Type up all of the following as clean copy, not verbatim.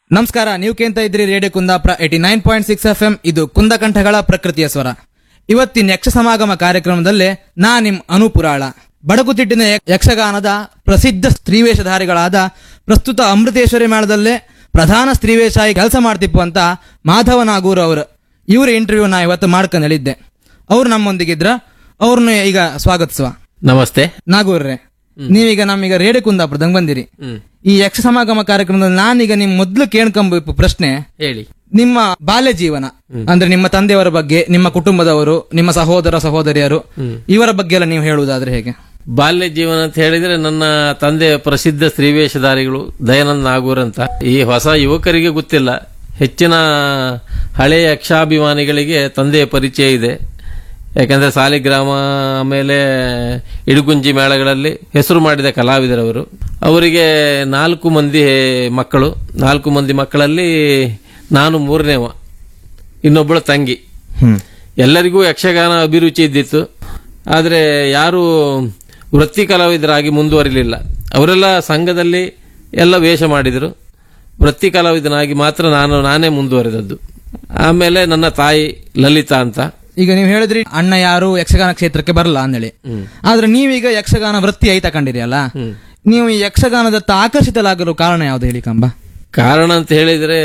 ನಮಸ್ಕಾರ, ನೀವು ಕೇಳ್ತಾ ಇದ್ರಿ ರೇಡಿಯೋ ಕುಂದಾಪುರ 89.6 FM. ಇದು ಕುಂದಕಂಠಗಳ ಪ್ರಕೃತಿಯ ಸ್ವರ. ಇವತ್ತಿನ ಯಕ್ಷ ಸಮಾಗಮ ಕಾರ್ಯಕ್ರಮದಲ್ಲಿ ನಿಮ್ ಅನುಪುರಾಳ ಬಡಗುತಿಟ್ಟಿನ ಯಕ್ಷಗಾನದ ಪ್ರಸಿದ್ಧ ಸ್ತ್ರೀವೇಷಧಾರಿಗಳಾದ ಪ್ರಸ್ತುತ ಅಮೃತೇಶ್ವರಿ ಮೇಳದಲ್ಲೇ ಪ್ರಧಾನ ಸ್ತ್ರೀವೇಷಾಗಿ ಕೆಲಸ ಮಾಡ್ತಿಪ್ಪು ಅಂತ ಮಾಧವ ನಾಗೂರ್ ಅವರು ಇವರ ಇಂಟರ್ವ್ಯೂ ನಾ ಇವತ್ತು ಮಾಡ್ಕೊಂಡಳಿದ್ದೆ. ಅವ್ರು ನಮ್ಮೊಂದಿಗಿದ್ರ, ಅವ್ರನ್ನ ಈಗ ಸ್ವಾಗತಿಸುವ. ನಮಸ್ತೆ ನಾಗೂರ್ರೆ, ನೀವೀಗ ನಮ್ಮೀಗ ರೇಡಿಯೋ ಕುಂದಾಪುರದಂಗ್ ಬಂದಿರಿ. ಈ ಯಕ್ಷ ಸಮಾಗಮ ಕಾರ್ಯಕ್ರಮದಲ್ಲಿ ನಾನೀಗ ನಿಮ್ ಮೊದ್ಲು ಕೇಳ್ಕೊಂಬ ಪ್ರಶ್ನೆ, ಹೇಳಿ. ನಿಮ್ಮ ಬಾಲ್ಯ ಜೀವನ ಅಂದ್ರೆ ನಿಮ್ಮ ತಂದೆಯವರ ಬಗ್ಗೆ, ನಿಮ್ಮ ಕುಟುಂಬದವರು, ನಿಮ್ಮ ಸಹೋದರ ಸಹೋದರಿಯರು ಇವರ ಬಗ್ಗೆ ಎಲ್ಲ ನೀವು ಹೇಳುವುದಾದ್ರೆ ಹೇಗೆ? ಬಾಲ್ಯ ಜೀವನ ಅಂತ ಹೇಳಿದ್ರೆ, ನನ್ನ ತಂದೆ ಪ್ರಸಿದ್ಧ ಸ್ತ್ರೀವೇಷಧಾರಿಗಳು ದಯಾನಂದ ನಾಗೂರ್ ಅಂತ. ಈ ಹೊಸ ಯುವಕರಿಗೆ ಗೊತ್ತಿಲ್ಲ, ಹೆಚ್ಚಿನ ಹಳೆಯ ಯಕ್ಷಾಭಿಮಾನಿಗಳಿಗೆ ತಂದೆಯ ಪರಿಚಯ ಇದೆ. ಯಾಕಂದ್ರೆ ಸಾಲಿಗ್ರಾಮ ಆಮೇಲೆ ಇಡುಗುಂಜಿ ಮೇಳಗಳಲ್ಲಿ ಹೆಸರು ಮಾಡಿದ ಕಲಾವಿದರವರು. ಅವರಿಗೆ 4 ಮಂದಿ ಮಕ್ಕಳು. 4 ಮಂದಿ ಮಕ್ಕಳಲ್ಲಿ ನಾನು 3ನೇವ, ಇನ್ನೊಬ್ಬಳು ತಂಗಿ. ಎಲ್ಲರಿಗೂ ಯಕ್ಷಗಾನ ಅಭಿರುಚಿ ಇದ್ದಿತ್ತು, ಆದರೆ ಯಾರು ವೃತ್ತಿ ಕಲಾವಿದರಾಗಿ ಮುಂದುವರಿಲಿಲ್ಲ. ಅವರೆಲ್ಲ ಸಂಘದಲ್ಲಿ ಎಲ್ಲ ವೇಷ ಮಾಡಿದರು. ವೃತ್ತಿ ಕಲಾವಿದನಾಗಿ ಮಾತ್ರ ನಾನೇ ಮುಂದುವರೆದದ್ದು. ಆಮೇಲೆ ನನ್ನ ತಾಯಿ ಲಲಿತಾ ಅಂತ. ಈಗ ನೀವು ಹೇಳಿದ್ರಿ ಅಣ್ಣ ಯಾರು ಯಕ್ಷಗಾನ ಕ್ಷೇತ್ರಕ್ಕೆ ಬರಲ್ಲ ಅಂದೇಳಿ, ಆದ್ರೆ ನೀವೀಗ ಯಕ್ಷಗಾನ ವೃತ್ತಿ ಐತ ಕಂಡಿರಿ ಅಲ್ಲ, ನೀವು ಈ ಯಕ್ಷಗಾನದತ್ತ ಆಕರ್ಷಿತಲಾಗಲು ಕಾರಣ ಯಾವ್ದು ಹೇಳಿ ಕಂಬ? ಕಾರಣ ಅಂತ ಹೇಳಿದ್ರೆ,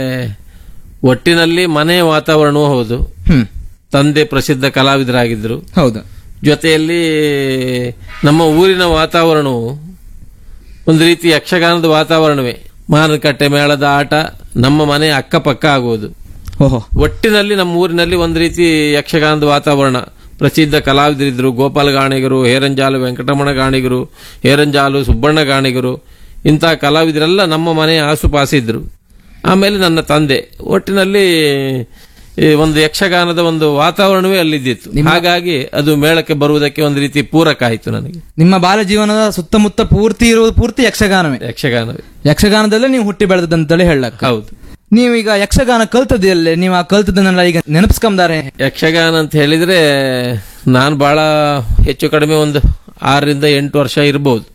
ಒಟ್ಟಿನಲ್ಲಿ ಮನೆಯ ವಾತಾವರಣವೂ ಹೌದು. ತಂದೆ ಪ್ರಸಿದ್ಧ ಕಲಾವಿದರಾಗಿದ್ರು, ಹೌದು. ಜೊತೆಯಲ್ಲಿ ನಮ್ಮ ಊರಿನ ವಾತಾವರಣವು ಒಂದು ರೀತಿ ಯಕ್ಷಗಾನದ ವಾತಾವರಣವೇ. ಮಾರುಕಟ್ಟೆ ಮೇಳದ ಆಟ ನಮ್ಮ ಮನೆ ಅಕ್ಕಪಕ್ಕ ಆಗುವುದು. ಓಹೋ, ಒಟ್ಟಿನಲ್ಲಿ ನಮ್ಮ ಊರಿನಲ್ಲಿ ಒಂದು ರೀತಿ ಯಕ್ಷಗಾನದ ವಾತಾವರಣ. ಪ್ರಸಿದ್ಧ ಕಲಾವಿದರಿದ್ರು, ಗೋಪಾಲ ಗಾಣಿಗರು, ಹೇರಂಜಾಲು ವೆಂಕಟರಮಣ ಗಾಣಿಗರು, ಹೇರಂಜಾಲು ಸುಬ್ಬಣ್ಣ ಗಾಣಿಗರು, ಇಂತಹ ಕಲಾವಿದರೆಲ್ಲ ನಮ್ಮ ಮನೆಯ ಆಸುಪಾಸಿದ್ರು. ಆಮೇಲೆ ನನ್ನ ತಂದೆ, ಒಟ್ಟಿನಲ್ಲಿ ಒಂದು ಯಕ್ಷಗಾನದ ಒಂದು ವಾತಾವರಣವೇ ಅಲ್ಲಿದ್ದಿತ್ತು. ಹಾಗಾಗಿ ಅದು ಮೇಳಕ್ಕೆ ಬರುವುದಕ್ಕೆ ಒಂದು ರೀತಿ ಪೂರಕ ಆಯಿತು ನನಗೆ. ನಿಮ್ಮ ಬಾಲ್ಯ ಜೀವನದ ಸುತ್ತಮುತ್ತ ಪೂರ್ತಿ ಇರುವುದು ಪೂರ್ತಿ ಯಕ್ಷಗಾನವೇ. ಯಕ್ಷಗಾನದಲ್ಲೇ ನೀವು ಹುಟ್ಟಿ ಬೆಳೆದಂತೇಳಿ ಹೇಳಕ್. ಹೌದು. ನೀವೀಗ ಯಕ್ಷಗಾನ ಕಲ್ತದಿಲ್ಲೇ, ನೀವು ಆ ಕಲ್ತದನ್ನೆಲ್ಲ ಈಗ ನೆನಪಿಸ್ಕೊಂಡಾರೆ? ಯಕ್ಷಗಾನ ಅಂತ ಹೇಳಿದ್ರೆ ನಾನು ಬಹಳ ಹೆಚ್ಚು ಕಡಿಮೆ ಒಂದು 6ರಿಂದ 8 ವರ್ಷ ಇರಬಹುದು.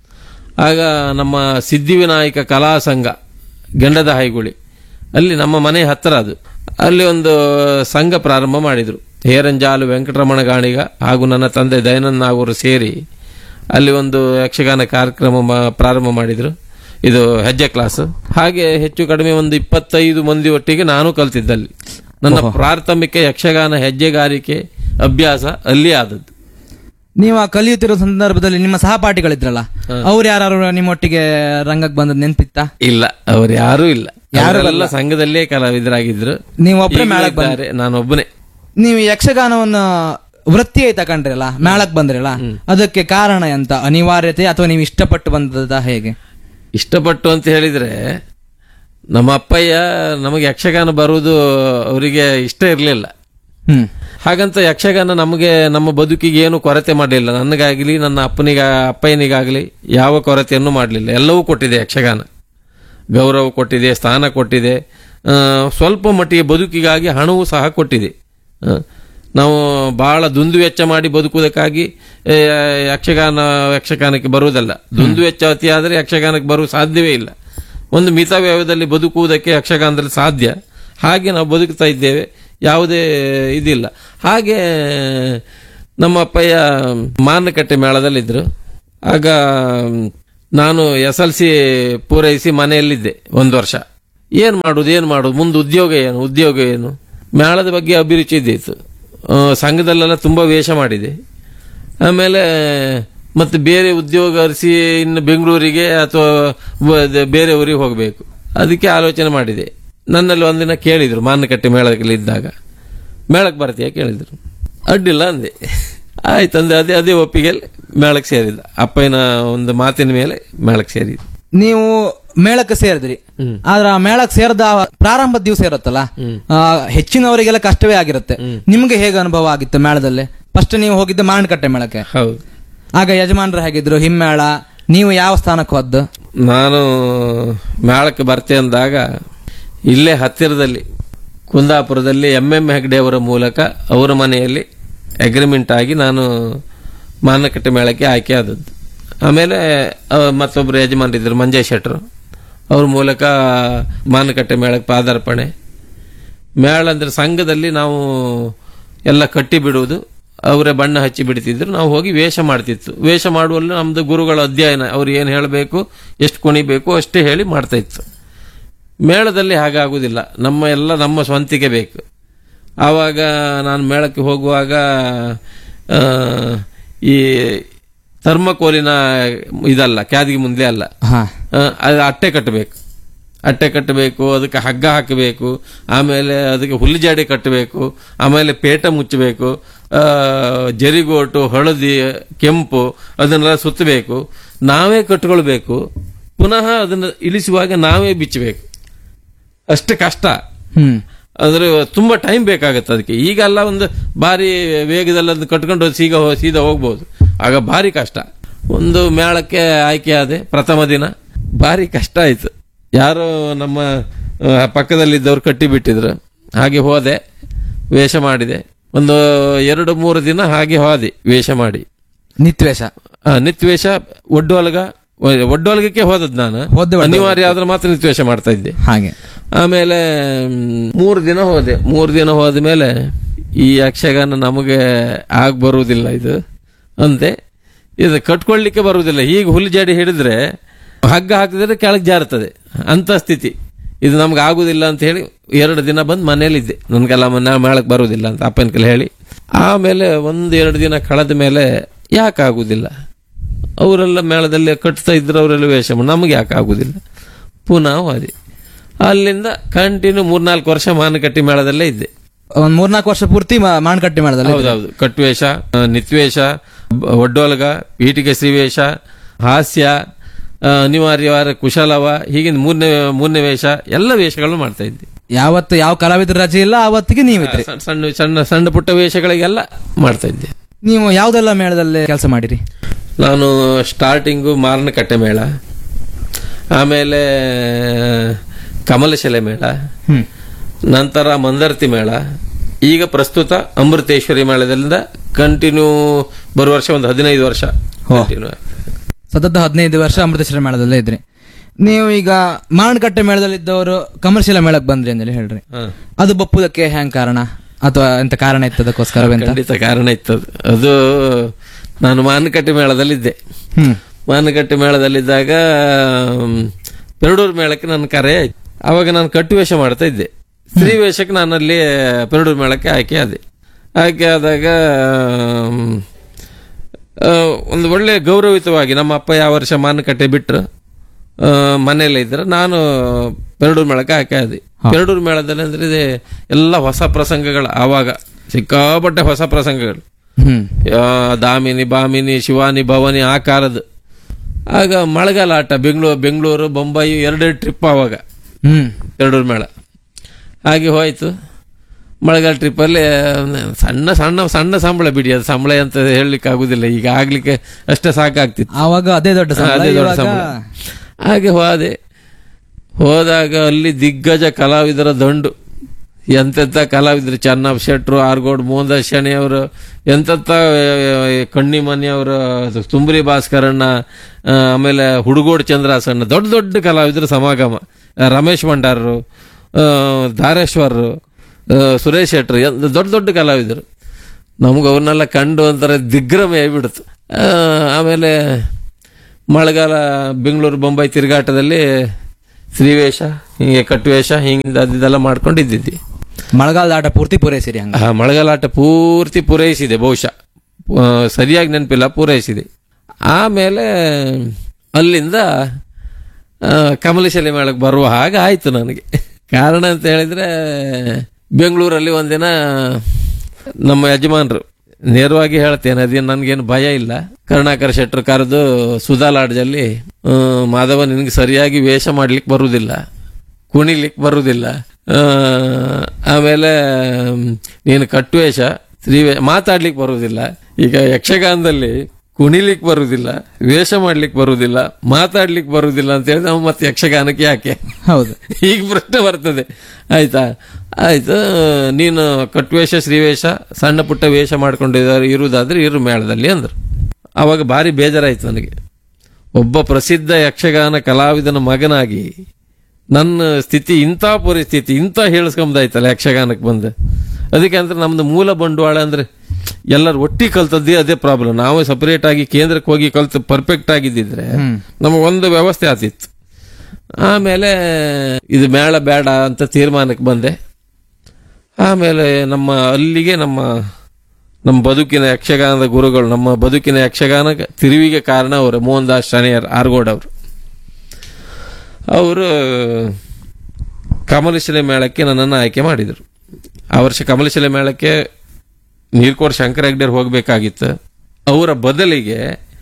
ಆಗ ನಮ್ಮ ಸಿದ್ಧಿವಿನಾಯಕ ಕಲಾ ಸಂಘ ಗಂಡದ ಹೈಗುಳಿ, ಅಲ್ಲಿ ನಮ್ಮ ಮನೆ ಹತ್ತಿರ, ಅದು ಅಲ್ಲಿ ಒಂದು ಸಂಘ ಪ್ರಾರಂಭ ಮಾಡಿದ್ರು. ಹೇರಂಜಾಲು ವೆಂಕಟರಮಣ ಗಾಣಿಗ ಹಾಗೂ ನನ್ನ ತಂದೆ ದಯಾನಂದ ನಾಗೂರು ಸೇರಿ ಅಲ್ಲಿ ಒಂದು ಯಕ್ಷಗಾನ ಕಾರ್ಯಕ್ರಮ ಪ್ರಾರಂಭ ಮಾಡಿದ್ರು. ಇದು ಹೆಜ್ಜೆ ಕ್ಲಾಸ್. ಹಾಗೆ ಹೆಚ್ಚು ಕಡಿಮೆ ಒಂದು 25 ಮಂದಿ ಒಟ್ಟಿಗೆ ನಾನು ಕಲ್ತಿದ್ದಲ್ಲಿ. ನನ್ನ ಪ್ರಾಥಮಿಕ ಯಕ್ಷಗಾನ ಹೆಜ್ಜೆಗಾರಿಕೆ ಅಭ್ಯಾಸ ಅಲ್ಲಿ ಆದದ್ದು. ನೀವು ಕಲಿಯುತ್ತಿರೋ ಸಂದರ್ಭದಲ್ಲಿ ನಿಮ್ಮ ಸಹಪಾಠಿಗಳಿದ್ರಲ್ಲ, ಅವ್ರು ಯಾರು ನಿಮ್ಮೊಟ್ಟಿಗೆ ರಂಗಕ್ಕೆ ಬಂದದ್ ನೆನ್ಪಿತ್ತ? ಇಲ್ಲ, ಅವ್ರು ಯಾರೂ ಇಲ್ಲ. ಯಾರೆಲ್ಲ ಸಂಘದಲ್ಲೇ ಕಲಾವಿದರಾಗಿದ್ರು. ನೀವು ಒಬ್ಬರೇ ಮೇಳಕ್ಕೆ ಬಂದ್ರೆ? ನಾನೊಬ್ಬನೇ. ನೀವು ಯಕ್ಷಗಾನವನ್ನು ವೃತ್ತಿಯಾಗಿ ತಗೊಂಡ್ರಲ್ಲ, ಮೇಳಕ್ಕೆ ಬಂದ್ರಲ್ಲ, ಅದಕ್ಕೆ ಕಾರಣ ಎಂತ? ಅನಿವಾರ್ಯತೆ ಅಥವಾ ನೀವು ಇಷ್ಟಪಟ್ಟು ಬಂದದ ಹೇಗೆ? ಇಷ್ಟಪಟ್ಟು ಅಂತ ಹೇಳಿದ್ರೆ, ನಮ್ಮ ಅಪ್ಪಯ್ಯ ನಮಗೆ ಯಕ್ಷಗಾನ ಬರುವುದು ಅವರಿಗೆ ಇಷ್ಟ ಇರಲಿಲ್ಲ. ಹಾಗಂತ ಯಕ್ಷಗಾನ ನಮಗೆ ನಮ್ಮ ಬದುಕಿಗೆ ಏನು ಕೊರತೆ ಮಾಡಲಿಲ್ಲ. ನನಗಾಗಲಿ ನನ್ನ ಅಪ್ಪಯ್ಯನಿಗಾಗಲಿ ಯಾವ ಕೊರತೆಯನ್ನು ಮಾಡಲಿಲ್ಲ. ಎಲ್ಲವೂ ಕೊಟ್ಟಿದೆ ಯಕ್ಷಗಾನ. ಗೌರವ ಕೊಟ್ಟಿದೆ, ಸ್ಥಾನ ಕೊಟ್ಟಿದೆ, ಸ್ವಲ್ಪ ಮಟ್ಟಿಗೆ ಬದುಕಿಗಾಗಿ ಹಣವೂ ಸಹ ಕೊಟ್ಟಿದೆ. ನಾವು ಬಹಳ ದುಂದು ವೆಚ್ಚ ಮಾಡಿ ಬದುಕುವುದಕ್ಕಾಗಿ ಯಕ್ಷಗಾನಕ್ಕೆ ಬರುವುದಲ್ಲ. ದುಂದು ವೆಚ್ಚ ಅತಿಯಾದರೆ ಯಕ್ಷಗಾನಕ್ಕೆ ಬರುವ ಸಾಧ್ಯವೇ ಇಲ್ಲ. ಒಂದು ಮಿತವ್ಯಯದಲ್ಲಿ ಬದುಕುವುದಕ್ಕೆ ಯಕ್ಷಗಾನದಲ್ಲಿ ಸಾಧ್ಯ. ಹಾಗೆ ನಾವು ಬದುಕ್ತಾ ಇದ್ದೇವೆ, ಯಾವುದೇ ಇದಿಲ್ಲ. ಹಾಗೆ ನಮ್ಮ ಅಪ್ಪಯ್ಯ ಮಾನಕಟ್ಟೆ ಮೇಳದಲ್ಲಿದ್ದರು. ಆಗ ನಾನು SLC ಪೂರೈಸಿ ಮನೆಯಲ್ಲಿದ್ದೆ 1 ವರ್ಷ. ಏನು ಮಾಡುದು ಮುಂದೆ ಉದ್ಯೋಗ ಏನು ಮೇಳದ ಬಗ್ಗೆ ಅಭಿರುಚಿ ಇದ್ದಿತ್ತು. ಸಂಘದಲ್ಲೆಲ್ಲ ತುಂಬ ವೇಷ ಮಾಡಿದೆ. ಆಮೇಲೆ ಮತ್ತೆ ಬೇರೆ ಉದ್ಯೋಗ ಅರಿಸಿ ಇನ್ನು ಬೆಂಗಳೂರಿಗೆ ಅಥವಾ ಬೇರೆ ಊರಿಗೆ ಹೋಗಬೇಕು. ಅದಕ್ಕೆ ಆಲೋಚನೆ ಮಾಡಿದೆ. ನನ್ನಲ್ಲಿ ಒಂದಿನ ಕೇಳಿದರು, ಮಾನಕಟ್ಟೆ ಮೇಳದಲ್ಲಿ ಇದ್ದಾಗ, ಮೇಳಕ್ಕೆ ಬರ್ತೀಯಾ ಕೇಳಿದರು. ಅಡ್ಡಿಲ್ಲ ಅಂದೆ. ಆಯ್ತಂದ್ರೆ ಅದೇ ಒಪ್ಪಿಗೆ ಮೇಳಕ್ಕೆ ಸೇರಿದ. ಅಪ್ಪಯ್ಯನ ಒಂದು ಮಾತಿನ ಮೇಲೆ ಮೇಳಕ್ಕೆ ಸೇರಿದ. ನೀವು ಮೇಳಕ್ಕೆ ಸೇರಿದ್ರಿ, ಆದ್ರೆ ಆ ಮೇಳಕ್ಕೆ ಸೇರಿದ ಪ್ರಾರಂಭದ ದಿವಸ ಇರುತ್ತಲ್ಲ, ಹೆಚ್ಚಿನವರಿಗೆಲ್ಲ ಕಷ್ಟವೇ ಆಗಿರುತ್ತೆ. ನಿಮ್ಗೆ ಹೇಗೆ ಅನುಭವ ಆಗಿತ್ತು ಮೇಳದಲ್ಲಿ? ಫಸ್ಟ್ ನೀವು ಹೋಗಿದ್ದ ಮಾನಕಟ್ಟೆ ಮೇಳಕ್ಕೆ. ಹೌದು. ಆಗ ಯಜಮಾನರು ಹೇಗಿದ್ರು? ಹಿಮ್ಮೇಳ, ನೀವು ಯಾವ ಸ್ಥಾನಕ್ಕೆ ಹೋದ್ದು? ನಾನು ಮೇಳಕ್ಕೆ ಬರ್ತೆ ಅಂದಾಗ ಇಲ್ಲೇ ಹತ್ತಿರದಲ್ಲಿ ಕುಂದಾಪುರದಲ್ಲಿ MM ಹೆಗ್ಡೆ ಅವರ ಮೂಲಕ ಅವರ ಮನೆಯಲ್ಲಿ ಅಗ್ರಿಮೆಂಟ್ ಆಗಿ ನಾನು ಮಾನಕಟ್ಟೆ ಮೇಳಕ್ಕೆ ಆಯ್ಕೆ ಆದದ್ದು. ಆಮೇಲೆ ಮತ್ತೊಬ್ಬರು ಯಜಮಾನರಿದ್ದರು, ಮಂಜೇಶ್ ಶೆಟ್ಟರು. ಅವ್ರ ಮೂಲಕ ಮಾನಕಟ್ಟೆ ಮೇಳಕ್ಕೆ ಪಾದಾರ್ಪಣೆ. ಮೇಳ ಅಂದ್ರೆ ಸಂಘದಲ್ಲಿ ನಾವು ಎಲ್ಲ ಕಟ್ಟಿ ಬಿಡುವುದು, ಅವರೇ ಬಣ್ಣ ಹಚ್ಚಿ ಬಿಡ್ತಿದ್ರು, ನಾವು ಹೋಗಿ ವೇಷ ಮಾಡ್ತಿತ್ತು. ವೇಷ ಮಾಡುವಲ್ಲಿ ನಮ್ದು ಗುರುಗಳ ಅಧ್ಯಯನ, ಅವ್ರು ಏನು ಹೇಳಬೇಕು, ಎಷ್ಟು ಕುಣಿಬೇಕು ಅಷ್ಟೇ ಹೇಳಿ ಮಾಡ್ತಾ ಇತ್ತು. ಮೇಳದಲ್ಲಿ ಹಾಗಾಗುವುದಿಲ್ಲ, ನಮ್ಮ ಸ್ವಂತಿಕೆ ಬೇಕು. ಆವಾಗ ನಾನು ಮೇಳಕ್ಕೆ ಹೋಗುವಾಗ ಈ ಥರ್ಮಕೋಲಿನ ಇದಲ್ಲ, ಕ್ಯಾದಿಗೆ ಮುಂದೆ ಅಲ್ಲ, ಅದು ಅಟ್ಟೆ ಕಟ್ಟಬೇಕು, ಅದಕ್ಕೆ ಹಗ್ಗ ಹಾಕಬೇಕು, ಆಮೇಲೆ ಅದಕ್ಕೆ ಹುಲ್ಲುಜಾಡಿ ಕಟ್ಟಬೇಕು, ಆಮೇಲೆ ಪೇಟ ಮುಚ್ಚಬೇಕು, ಜರಿಗೋಟು, ಹಳದಿ, ಕೆಂಪು ಅದನ್ನೆಲ್ಲ ಸುತ್ತಬೇಕು, ನಾವೇ ಕಟ್ಕೊಳ್ಬೇಕು, ಪುನಃ ಅದನ್ನು ಇಳಿಸುವಾಗ ನಾವೇ ಬಿಚ್ಚಬೇಕು. ಅಷ್ಟು ಕಷ್ಟ. ಅಂದ್ರೆ ತುಂಬಾ ಟೈಮ್ ಬೇಕಾಗತ್ತೆ ಅದಕ್ಕೆ. ಈಗೆಲ್ಲ ಒಂದು ಭಾರಿ ವೇಗದಲ್ಲಿ ಅದನ್ನು ಕಟ್ಕೊಂಡು ಸೀದಾ ಹೋಗ್ಬೋದು, ಆಗ ಭಾರಿ ಕಷ್ಟ. ಒಂದು ಮೇಳಕ್ಕೆ ಆಯ್ಕೆ ಆದೆ, ಪ್ರಥಮ ದಿನ ಭಾರಿ ಕಷ್ಟ ಆಯ್ತು. ಯಾರೋ ನಮ್ಮ ಪಕ್ಕದಲ್ಲಿದ್ದವ್ರು ಕಟ್ಟಿ ಬಿಟ್ಟಿದ್ರು, ಹಾಗೆ ಹೋದೆ, ವೇಷ ಮಾಡಿದೆ. ಒಂದು 2-3 ದಿನ ಹಾಗೆ ಹೋದೆ ವೇಷ ಮಾಡಿ. ನಿತ್ವೇಷ ಒಡ್ಡೋಲಗಕ್ಕೆ ಹೋದದ್ ನಾನು, ಅನಿವಾರ್ಯ ಆದ್ರೆ ಮಾತ್ರ ನಿತ್ವೇಷ ಮಾಡ್ತಾ ಇದ್ದೆ. ಹಾಗೆ ಆಮೇಲೆ 3 ದಿನ ಹೋದೆ. 3 ದಿನ ಹೋದ ಮೇಲೆ ಈ ಯಕ್ಷಗಾನ ನಮಗೆ ಆಗ ಬರುವುದಿಲ್ಲ ಇದು ಅಂತೆ, ಇದು ಕಟ್ಕೊಳ್ಳಿಕ್ಕೆ ಬರುವುದಿಲ್ಲ. ಈಗ ಹುಲ್ಲು ಹಿಡಿದ್ರೆ ಹಗ್ಗ ಹಾಕಿದ್ರೆ ಕೆಳಗೆ ಜಾರುತ್ತದೆ ಅಂತ ಸ್ಥಿತಿ. ಇದು ನಮ್ಗೆ ಆಗುದಿಲ್ಲ ಅಂತ ಹೇಳಿ 2 ದಿನ ಬಂದು ಮನೇಲಿದ್ದೆ. ನನ್ಗೆಲ್ಲ ಮೇಳಕ್ಕೆ ಬರುವುದಿಲ್ಲ ಅಂತ ಅಪ್ಪನ ಕೈಲಿ ಹೇಳಿ. ಆಮೇಲೆ 1-2 ದಿನ ಕಳೆದ ಮೇಲೆ ಯಾಕಾಗುದಿಲ್ಲ, ಅವರೆಲ್ಲ ಮೇಳದಲ್ಲಿ ಕಟ್ತಾ ಇದ್ರು, ಅವರೆಲ್ಲ ವೇಷ ಮಾಡಿ, ನಮಗೆ ಯಾಕೆ ಆಗುದಿಲ್ಲ. ಪುನಃ ಹೋದೆ. ಅಲ್ಲಿಂದ ಕಂಟಿನ್ಯೂ 3-4 ವರ್ಷ ಮಾನಕಟ್ಟಿ ಮೇಳದಲ್ಲೇ ಇದ್ದೆ. 3-4 ವರ್ಷ ಪೂರ್ತಿ ಮಾನಕಟ್ಟಿ ಮೇಳದಲ್ಲಿ. ಹೌದೌದು. ಕಟ್ವೇಷ, ನಿತ್ವೇಷ, ಒಡ್ಡೋಲಗ, ಪೀಠಿಕೆ ಶ್ರೀವೇಷ, ಹಾಸ್ಯ, ಅನಿವಾರ್ಯವಾದ ಕುಶಲವ, ಹೀಗೆ ಮೂರನೇ ವೇಷ, ಎಲ್ಲ ವೇಷಗಳನ್ನು ಮಾಡ್ತಾ ಇದ್ದೆ. ಯಾವತ್ತು ಯಾವ ಕಲಾವಿದ್ರ ರಜೆ ಇಲ್ಲ ಆವತ್ತಿಗೆ ನೀವಿದ್ರಿ. ಸಣ್ಣ ಪುಟ್ಟ ವೇಷಗಳಿಗೆಲ್ಲ ಮಾಡ್ತಾ ಇದ್ದೆ. ನೀವು ಯಾವ್ದೆಲ್ಲ ಮೇಳದಲ್ಲಿ ಕೆಲಸ ಮಾಡಿರಿ? ನಾನು ಸ್ಟಾರ್ಟಿಂಗು ಮಾರನಕಟ್ಟೆ ಮೇಳ, ಆಮೇಲೆ ಕಮಲಶಿಲೆ ಮೇಳ, ನಂತರ ಮಂದರ್ತಿ ಮೇಳ, ಈಗ ಪ್ರಸ್ತುತ ಅಮೃತೇಶ್ವರಿ ಮೇಳದಿಂದ ಕಂಟಿನ್ಯೂ ಬರುವ ವರ್ಷ ಒಂದು 15 ವರ್ಷ ಸತತ 15 ವರ್ಷ ಅಮೃತೇಶ್ವರಿ ಮೇಳದಲ್ಲೇ ಇದ್ರಿ. ನೀವು ಈಗ ಮಾರನಕಟ್ಟೆ ಮೇಳದಲ್ಲಿದ್ದವರು ಕಮರ್ಷಿಯಲ್ ಮೇಳಕ್ಕೆ ಬಂದ್ರಿ ಅಂತ ಹೇಳ್ರಿ, ಅದು ಬಪ್ಪುದಕ್ಕೆ ಹೆಂಗ್ ಕಾರಣ, ಅಥವಾ ಎಂತ ಕಾರಣ ಇತ್ತು ಅದಕ್ಕೋಸ್ಕರ? ಖಂಡಿತ ಕಾರಣ ಇತ್ತದು. ಅದು ನಾನು ಮಾನಕಟ್ಟೆ ಮೇಳದಲ್ಲಿದ್ದೆ. ಮಾನಕಟ್ಟೆ ಮೇಳದಲ್ಲಿದ್ದಾಗ ಪೆರಡೂರು ಮೇಳಕ್ಕೆ ನನ್ನ ಕರೆ ಆಯ್ತು. ಅವಾಗ ನಾನು ಕಟ್ಟು ವೇಷ ಮಾಡ್ತಾ ಇದ್ದೆ. ಸ್ತ್ರೀ ವೇಷಕ್ಕೆ ನಾನು ಅಲ್ಲಿ ಪೆರಡೂರು ಮೇಳಕ್ಕೆ ಆಯ್ಕೆ ಆದಾಗ ಒಂದು ಒಳ್ಳೆ ಗೌರವಿತವಾಗಿ ನಮ್ಮ ಅಪ್ಪ ಯಾವ ವರ್ಷ ಮಾನಕಟ್ಟೆ ಬಿಟ್ಟರು ಮನೆಯಲ್ಲೇ ಇದ್ರೆ, ನಾನು ಪೆರಡೂರು ಮೇಳಕ್ಕೆ ಆಯ್ಕೆ ಆದೆ. ಪೆರಡೂರು ಮೇಳದಲ್ಲಿ ಅಂದ್ರೆ ಇದೆ ಎಲ್ಲ ಹೊಸ ಪ್ರಸಂಗಗಳು, ಆವಾಗ ಸಿಕ್ಕಾಪಟ್ಟೆ ಹೊಸ ಪ್ರಸಂಗಗಳು, ದಾಮಿನಿ, ಬಾಮಿನಿ, ಶಿವಾನಿ, ಭವಾನಿ ಆಕಾರದ್ದು. ಆಗ ಮಳೆಗಾಲ ಆಟ, ಬೆಂಗಳೂರು ಬೊಂಬಾಯಿ 2 ಟ್ರಿಪ್ ಆವಾಗ ಪೆರಡೂರು ಮೇಳ. ಹಾಗೆ ಹೋಯ್ತು. ಮಳೆಗಾಲ ಟ್ರಿಪ್ಪಲ್ಲಿ ಸಣ್ಣ ಸಂಬಳ ಬಿಡಿ, ಅದು ಸಂಬಳ ಅಂತ ಹೇಳಲಿಕ್ಕೆ ಆಗುದಿಲ್ಲ, ಈಗ ಆಗ್ಲಿಕ್ಕೆ ಅಷ್ಟೇ ಸಾಕಾಗ್ತಿತ್ತು. ಆವಾಗ ಅದೇ ದೊಡ್ಡ ಸಂಬಳ. ಹಾಗೆ ಹೋದಾಗ ಅಲ್ಲಿ ದಿಗ್ಗಜ ಕಲಾವಿದರ ದಂಡು, ಎಂತೆಂಥ ಕಲಾವಿದರು, ಚೆನ್ನಪ್ಪ ಶೆಟ್ರು, ಆರ್ಗೋಡ್ ಮೋಹನ್ ಶೆಣಿಯವರು, ಎಂತೆಂಥ ಕಣ್ಣಿಮನಿಯವರು, ತುಂಬ್ರಿ ಭಾಸ್ಕರಣ್ಣ, ಆಮೇಲೆ ಹುಡುಗೋಡು ಚಂದ್ರಾಸಣ್ಣ, ದೊಡ್ಡ ಕಲಾವಿದರು ಸಮಾಗಮ, ರಮೇಶ್ ಭಂಡಾರರು, ಧಾರೇಶ್ವರರು, ಸುರೇಶ್ ಶೆಟ್ರು, ದೊಡ್ಡ ಕಲಾವಿದರು. ನಮ್ಗೆ ಅವ್ರನ್ನೆಲ್ಲ ಕಂಡು ಒಂಥರ ದಿಗ್ಭ್ರಮೆ ಆಗಿಬಿಡ್ತು. ಆಮೇಲೆ ಮಳೆಗಾಲ ಬೆಂಗಳೂರು ಬೊಂಬೈ ತಿರುಗಾಟದಲ್ಲಿ ಸ್ತ್ರೀವೇಷ, ಹಿಂಗೆ ಕಟ್ಟುವೇಷ, ಹಿಂಗೆ ಅದೆಲ್ಲ ಮಾಡ್ಕೊಂಡಿದ್ದಿದ್ವಿ. ಮಳೆಗಾಲದ ಆಟ ಪೂರ್ತಿ ಪೂರೈಸಿರಿ? ಮಳೆಗಾಲ ಆಟ ಪೂರ್ತಿ ಪೂರೈಸಿದೆ, ಬಹುಶಃ ಸರಿಯಾಗಿ ನೆನಪಿಲ್ಲ, ಪೂರೈಸಿದೆ. ಆಮೇಲೆ ಅಲ್ಲಿಂದ ಕಮಲಶಿಲೆ ಮೇಳಕ್ಕೆ ಬರುವ ಹಾಗೆ ಆಯ್ತು ನನಗೆ. ಕಾರಣ ಅಂತ ಹೇಳಿದ್ರೆ, ಬೆಂಗಳೂರಲ್ಲಿ ಒಂದಿನ ನಮ್ಮ ಯಜಮಾನರು, ನೇರವಾಗಿ ಹೇಳ್ತೇನೆ, ಅದೇನು ನನಗೇನು ಭಯ ಇಲ್ಲ, ಕರುಣಾಕರ ಶೆಟ್ಟರು ಕರೆದು ಸುಧಾ ಲಾಡ್ಜಲ್ಲಿ, ಮಾಧವ ನಿನಗೆ ಸರಿಯಾಗಿ ವೇಷ ಮಾಡ್ಲಿಕ್ಕೆ ಬರುವುದಿಲ್ಲ, ಕುಣಿಲಿಕ್ಕೆ ಬರುವುದಿಲ್ಲ, ಆಮೇಲೆ ನೀನು ಕಟ್ಟುವೇಷ, ಸ್ತ್ರೀವೇಷ, ಮಾತಾಡ್ಲಿಕ್ಕೆ ಬರುವುದಿಲ್ಲ. ಈಗ ಯಕ್ಷಗಾನದಲ್ಲಿ ಕುಣಿಲಿಕ್ಕೆ ಬರುವುದಿಲ್ಲ, ವೇಷ ಮಾಡ್ಲಿಕ್ಕೆ ಬರುವುದಿಲ್ಲ, ಮಾತಾಡ್ಲಿಕ್ಕೆ ಬರುವುದಿಲ್ಲ ಅಂತ ಹೇಳಿ ನಾವು ಮತ್ತೆ ಯಕ್ಷಗಾನಕ್ಕೆ ಯಾಕೆ? ಹೌದು, ಈಗ ಪ್ರಶ್ನೆ ಬರ್ತದೆ. ಆಯ್ತು, ನೀನು ಕಟ್ವೇಷ, ಶ್ರೀವೇಷ, ಸಣ್ಣ ಪುಟ್ಟ ವೇಷ ಮಾಡ್ಕೊಂಡಿದ್ದಾರೆ ಇರುವುದಾದ್ರೆ ಇರು ಮೇಳದಲ್ಲಿ ಅಂದ್ರು. ಅವಾಗ ಭಾರಿ ಬೇಜಾರಾಯ್ತು ನನಗೆ. ಒಬ್ಬ ಪ್ರಸಿದ್ಧ ಯಕ್ಷಗಾನ ಕಲಾವಿದನ ಮಗನಾಗಿ ನನ್ನ ಸ್ಥಿತಿ ಇಂಥ ಪರಿಸ್ಥಿತಿ ಇಂಥ ಹೇಳಿಸ್ಕೊಂಬದಾಯ್ತಲ್ಲ ಯಕ್ಷಗಾನಕ್ಕೆ ಬಂದು. ಅದಕ್ಕೆ ಅಂದ್ರೆ ನಮ್ದು ಮೂಲ ಬಂಡವಾಳ ಅಂದ್ರೆ ಎಲ್ಲರೂ ಒಟ್ಟಿಗೆ ಕಲ್ತದ್ದೇ ಅದೇ ಪ್ರಾಬ್ಲಮ್. ನಾವೇ ಸಪರೇಟ್ ಆಗಿ ಕೇಂದ್ರಕ್ಕೆ ಹೋಗಿ ಕಲ್ತು ಪರ್ಫೆಕ್ಟ್ ಆಗಿದ್ದಿದ್ರೆ ನಮಗೆ ಒಂದು ವ್ಯವಸ್ಥೆ ಆತಿತ್ತು. ಆಮೇಲೆ ಇದು ಮೇಳ ಬೇಡ ಅಂತ ತೀರ್ಮಾನಕ್ಕೆ ಬಂದೆ. ಆಮೇಲೆ ಅಲ್ಲಿಗೆ ನಮ್ಮ ಬದುಕಿನ ಯಕ್ಷಗಾನದ ಗುರುಗಳು, ನಮ್ಮ ಬದುಕಿನ ಯಕ್ಷಗಾನ ತಿರುವಿಗೆ ಕಾರಣ ಅವರು ಮೋಹನ್ ದಾಸ್ ಶಣೈಯರ್ ಆರ್ಗೋಡ್ ಅವರು ಕಮಲಶಿಲೆ ಮೇಳಕ್ಕೆ ನನ್ನನ್ನು ಆಯ್ಕೆ ಮಾಡಿದರು. ಆ ವರ್ಷ ಕಮಲಶಿಲೆ ಮೇಳಕ್ಕೆ ನೀರ್ಕೋಡ್ ಶಂಕರ ಹೆಗ್ಡೆರ್ ಹೋಗಬೇಕಾಗಿತ್ತು. ಅವರ ಬದಲಿಗೆ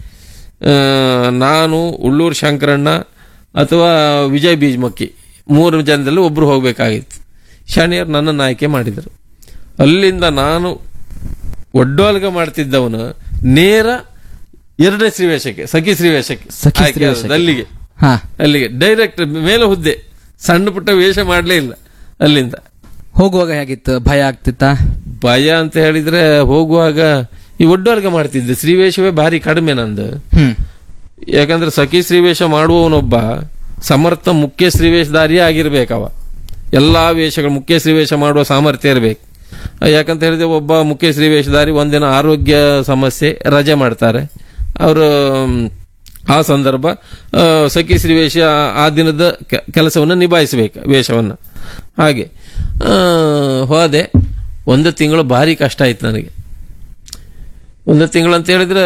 ನಾನು, ಉಳ್ಳೂರು ಶಂಕರಣ್ಣ ಅಥವಾ ವಿಜಯ್ ಬೀಜ್ಮಕ್ಕಿ 3 ಜನದಲ್ಲಿ ಒಬ್ರು ಹೋಗಬೇಕಾಗಿತ್ತು. ಶಣೈಯರ್ ನನ್ನನ್ನು ಆಯ್ಕೆ ಮಾಡಿದರು. ಅಲ್ಲಿಂದ ನಾನು ಒಡ್ಡೋಲ್ಗ ಮಾಡ್ತಿದ್ದವನು ನೇರ 2ನೇ ಶ್ರೀವೇಷಕ್ಕೆ, ಸಖಿ ಶ್ರೀವೇಷಕ್ಕೆ ಅಲ್ಲಿಗೆ ಡೈರೆಕ್ಟ್ ಮೇಲೆ ಹುದ್ದೆ. ಸಣ್ಣ ಪುಟ್ಟ ವೇಷ ಮಾಡಲೇ ಇಲ್ಲ. ಅಲ್ಲಿಂದ ಹೋಗುವಾಗ ಹೇಗಿತ್ತು? ಭಯ ಆಗ್ತಿತ್ತ? ಭಯ ಅಂತ ಹೇಳಿದ್ರೆ ಹೋಗುವಾಗ ಈ ಒಡ್ಡೋಲ್ಗ ಮಾಡ್ತಿದ್ದೆ. ಶ್ರೀವೇಷವೇ ಭಾರಿ ಕಡಿಮೆ ನಂದು. ಯಾಕಂದ್ರೆ ಸಖಿ ಶ್ರೀವೇಷ ಮಾಡುವವನೊಬ್ಬ ಸಮರ್ಥ ಮುಖ್ಯ ಶ್ರೀವೇಷಧಾರಿಯೇ ಆಗಿರ್ಬೇಕವ. ಎಲ್ಲಾ ವೇಷಗಳು ಮುಖ್ಯ ಶ್ರೀವೇಷ ಮಾಡುವ ಸಾಮರ್ಥ್ಯ ಇರಬೇಕು. ಯಾಕಂತ ಹೇಳಿದ್ರೆ ಒಬ್ಬ ಮುಖ್ಯ ಶ್ರೀವೇಷಧಾರಿ ಒಂದಿನ ಆರೋಗ್ಯ ಸಮಸ್ಯೆ ರಜೆ ಮಾಡ್ತಾರೆ. ಅವರು ಆ ಸಂದರ್ಭ ಸಖಿ ಶ್ರೀವೇಷ ಆ ದಿನದ ಕೆಲಸವನ್ನು ನಿಭಾಯಿಸಬೇಕು, ವೇಷವನ್ನು. ಹಾಗೆ ಹೋದೆ. 1 ತಿಂಗಳು ಭಾರಿ ಕಷ್ಟ ಆಯ್ತು ನನಗೆ. 1 ತಿಂಗಳು ಅಂತ ಹೇಳಿದ್ರೆ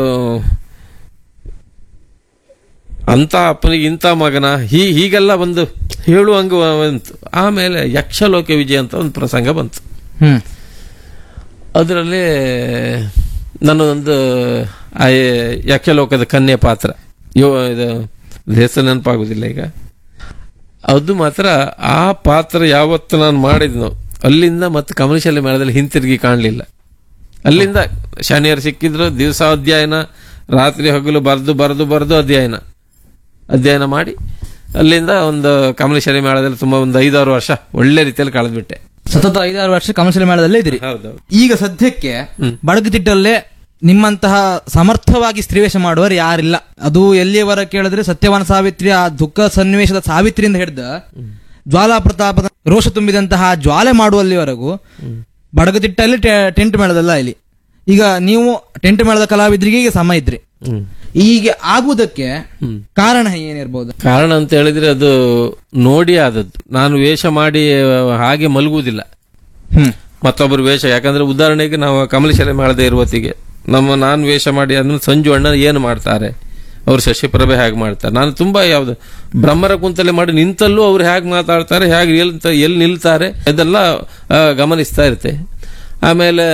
ಅಂತ ಅಪ್ಪನಿಗೆ ಇಂಥ ಮಗನ ಹೀಗೆಲ್ಲ ಒಂದು ಹೇಳುವಂಗ ಬಂತು. ಆಮೇಲೆ ಯಕ್ಷಲೋಕ ವಿಜಯ ಅಂತ ಒಂದು ಪ್ರಸಂಗ ಬಂತು. ಅದರಲ್ಲಿ ನನ್ನದೊಂದು ಯಕ್ಷಲೋಕದ ಕನ್ಯೆ ಪಾತ್ರ, ಹೆಸರು ನೆನಪಾಗುದಿಲ್ಲ ಈಗ. ಅದು ಮಾತ್ರ ಆ ಪಾತ್ರ ಯಾವತ್ತು ನಾನು ಮಾಡಿದ್ನೋ ಅಲ್ಲಿಂದ ಮತ್ತೆ ಕಮಲಶಾಲೆ ಮೇಳದಲ್ಲಿ ಹಿಂತಿರುಗಿ ಕಾಣಲಿಲ್ಲ. ಅಲ್ಲಿಂದ ಶನಿಯರು ಸಿಕ್ಕಿದ್ರು, ದಿವಸ ಅಧ್ಯಯನ, ರಾತ್ರಿ ಹಗಲು ಬರೆದು ಅಧ್ಯಯನ ಮಾಡಿ ಅಲ್ಲಿಂದ ಒಂದು ಕಮಲಶಾಲೆ ಮೇಳದಲ್ಲಿ ತುಂಬಾ ಒಂದು 5-6 ವರ್ಷ ಒಳ್ಳೆ ರೀತಿಯಲ್ಲಿ ಕಳೆದ್ಬಿಟ್ಟೆ. ಸತತ 5-6 ವರ್ಷ ಕಮಲಶಾಲೆ ಮೇಳದಲ್ಲೇ ಇದ್ರಿ. ಈಗ ಸದ್ಯಕ್ಕೆ ಬಡಗುತಿಟ್ಟಲ್ಲೇ ನಿಮ್ಮಂತಹ ಸಮರ್ಥವಾಗಿ ಸ್ತ್ರೀವೇಷ ಮಾಡುವವರು ಯಾರಿಲ್ಲ. ಅದು ಎಲ್ಲಿಯವರೆಗೆ ಕೇಳಿದ್ರೆ ಸತ್ಯವಾನ ಸಾವಿತ್ರಿ, ಆ ದುಃಖ ಸನ್ನಿವೇಶದ ಸಾವಿತ್ರಿಯಿಂದ ಹಿಡಿದ ಜ್ವಾಲಾ ಪ್ರತಾಪದ ರೋಷ ತುಂಬಿದಂತಹ ಜ್ವಾಲೆ ಮಾಡುವಲ್ಲಿವರೆಗೂ ಬಡಗುತಿಟ್ಟಲ್ಲಿ ಟೆಂಟ್ ಮೇಳದಲ್ಲ ಇಲ್ಲಿ. ಈಗ ನೀವು ಟೆಂಟ್ ಮೇಳದ ಕಲಾವಿದರಿಗೆ ಈಗ ಸಮ ಇದ್ರಿ. ಹೀಗೆ ಆಗುವುದಕ್ಕೆ ಕಾರಣ ಏನಿರ್ಬೋದು? ಕಾರಣ ಅಂತ ಹೇಳಿದ್ರೆ ಅದು ನೋಡಿ ಆದದ್ದು. ನಾನು ವೇಷ ಮಾಡಿ ಹಾಗೆ ಮಲಗುವುದಿಲ್ಲ ಮತ್ತೊಬ್ಬರು ವೇಷ. ಯಾಕಂದ್ರೆ ಉದಾಹರಣೆಗೆ ನಾವು ಕಮಲಶಾಲೆ ಮಾಡದೇ ಇರುವತ್ತಿಗೆ ನಾನು ವೇಷ ಮಾಡಿ ಅದನ್ನ ಸಂಜು ಅಣ್ಣ ಏನು ಮಾಡ್ತಾರೆ, ಅವ್ರು ಶಶಿಪ್ರಭೆ ಹೇಗೆ ಮಾಡ್ತಾರೆ, ನಾನು ತುಂಬಾ ಯಾವ್ದು ಬ್ರಹ್ಮರ ಕುಂತಲೆ ಮಾಡಿ ನಿಂತಲ್ಲೂ ಅವ್ರು ಹೇಗೆ ಮಾತಾಡ್ತಾರೆ, ಹೇಗೆ ಎಲ್ಲಿ ನಿಲ್ತಾರೆ ಅದೆಲ್ಲ ಗಮನಿಸ್ತಾ ಇರುತ್ತೆ. ಆಮೇಲೆ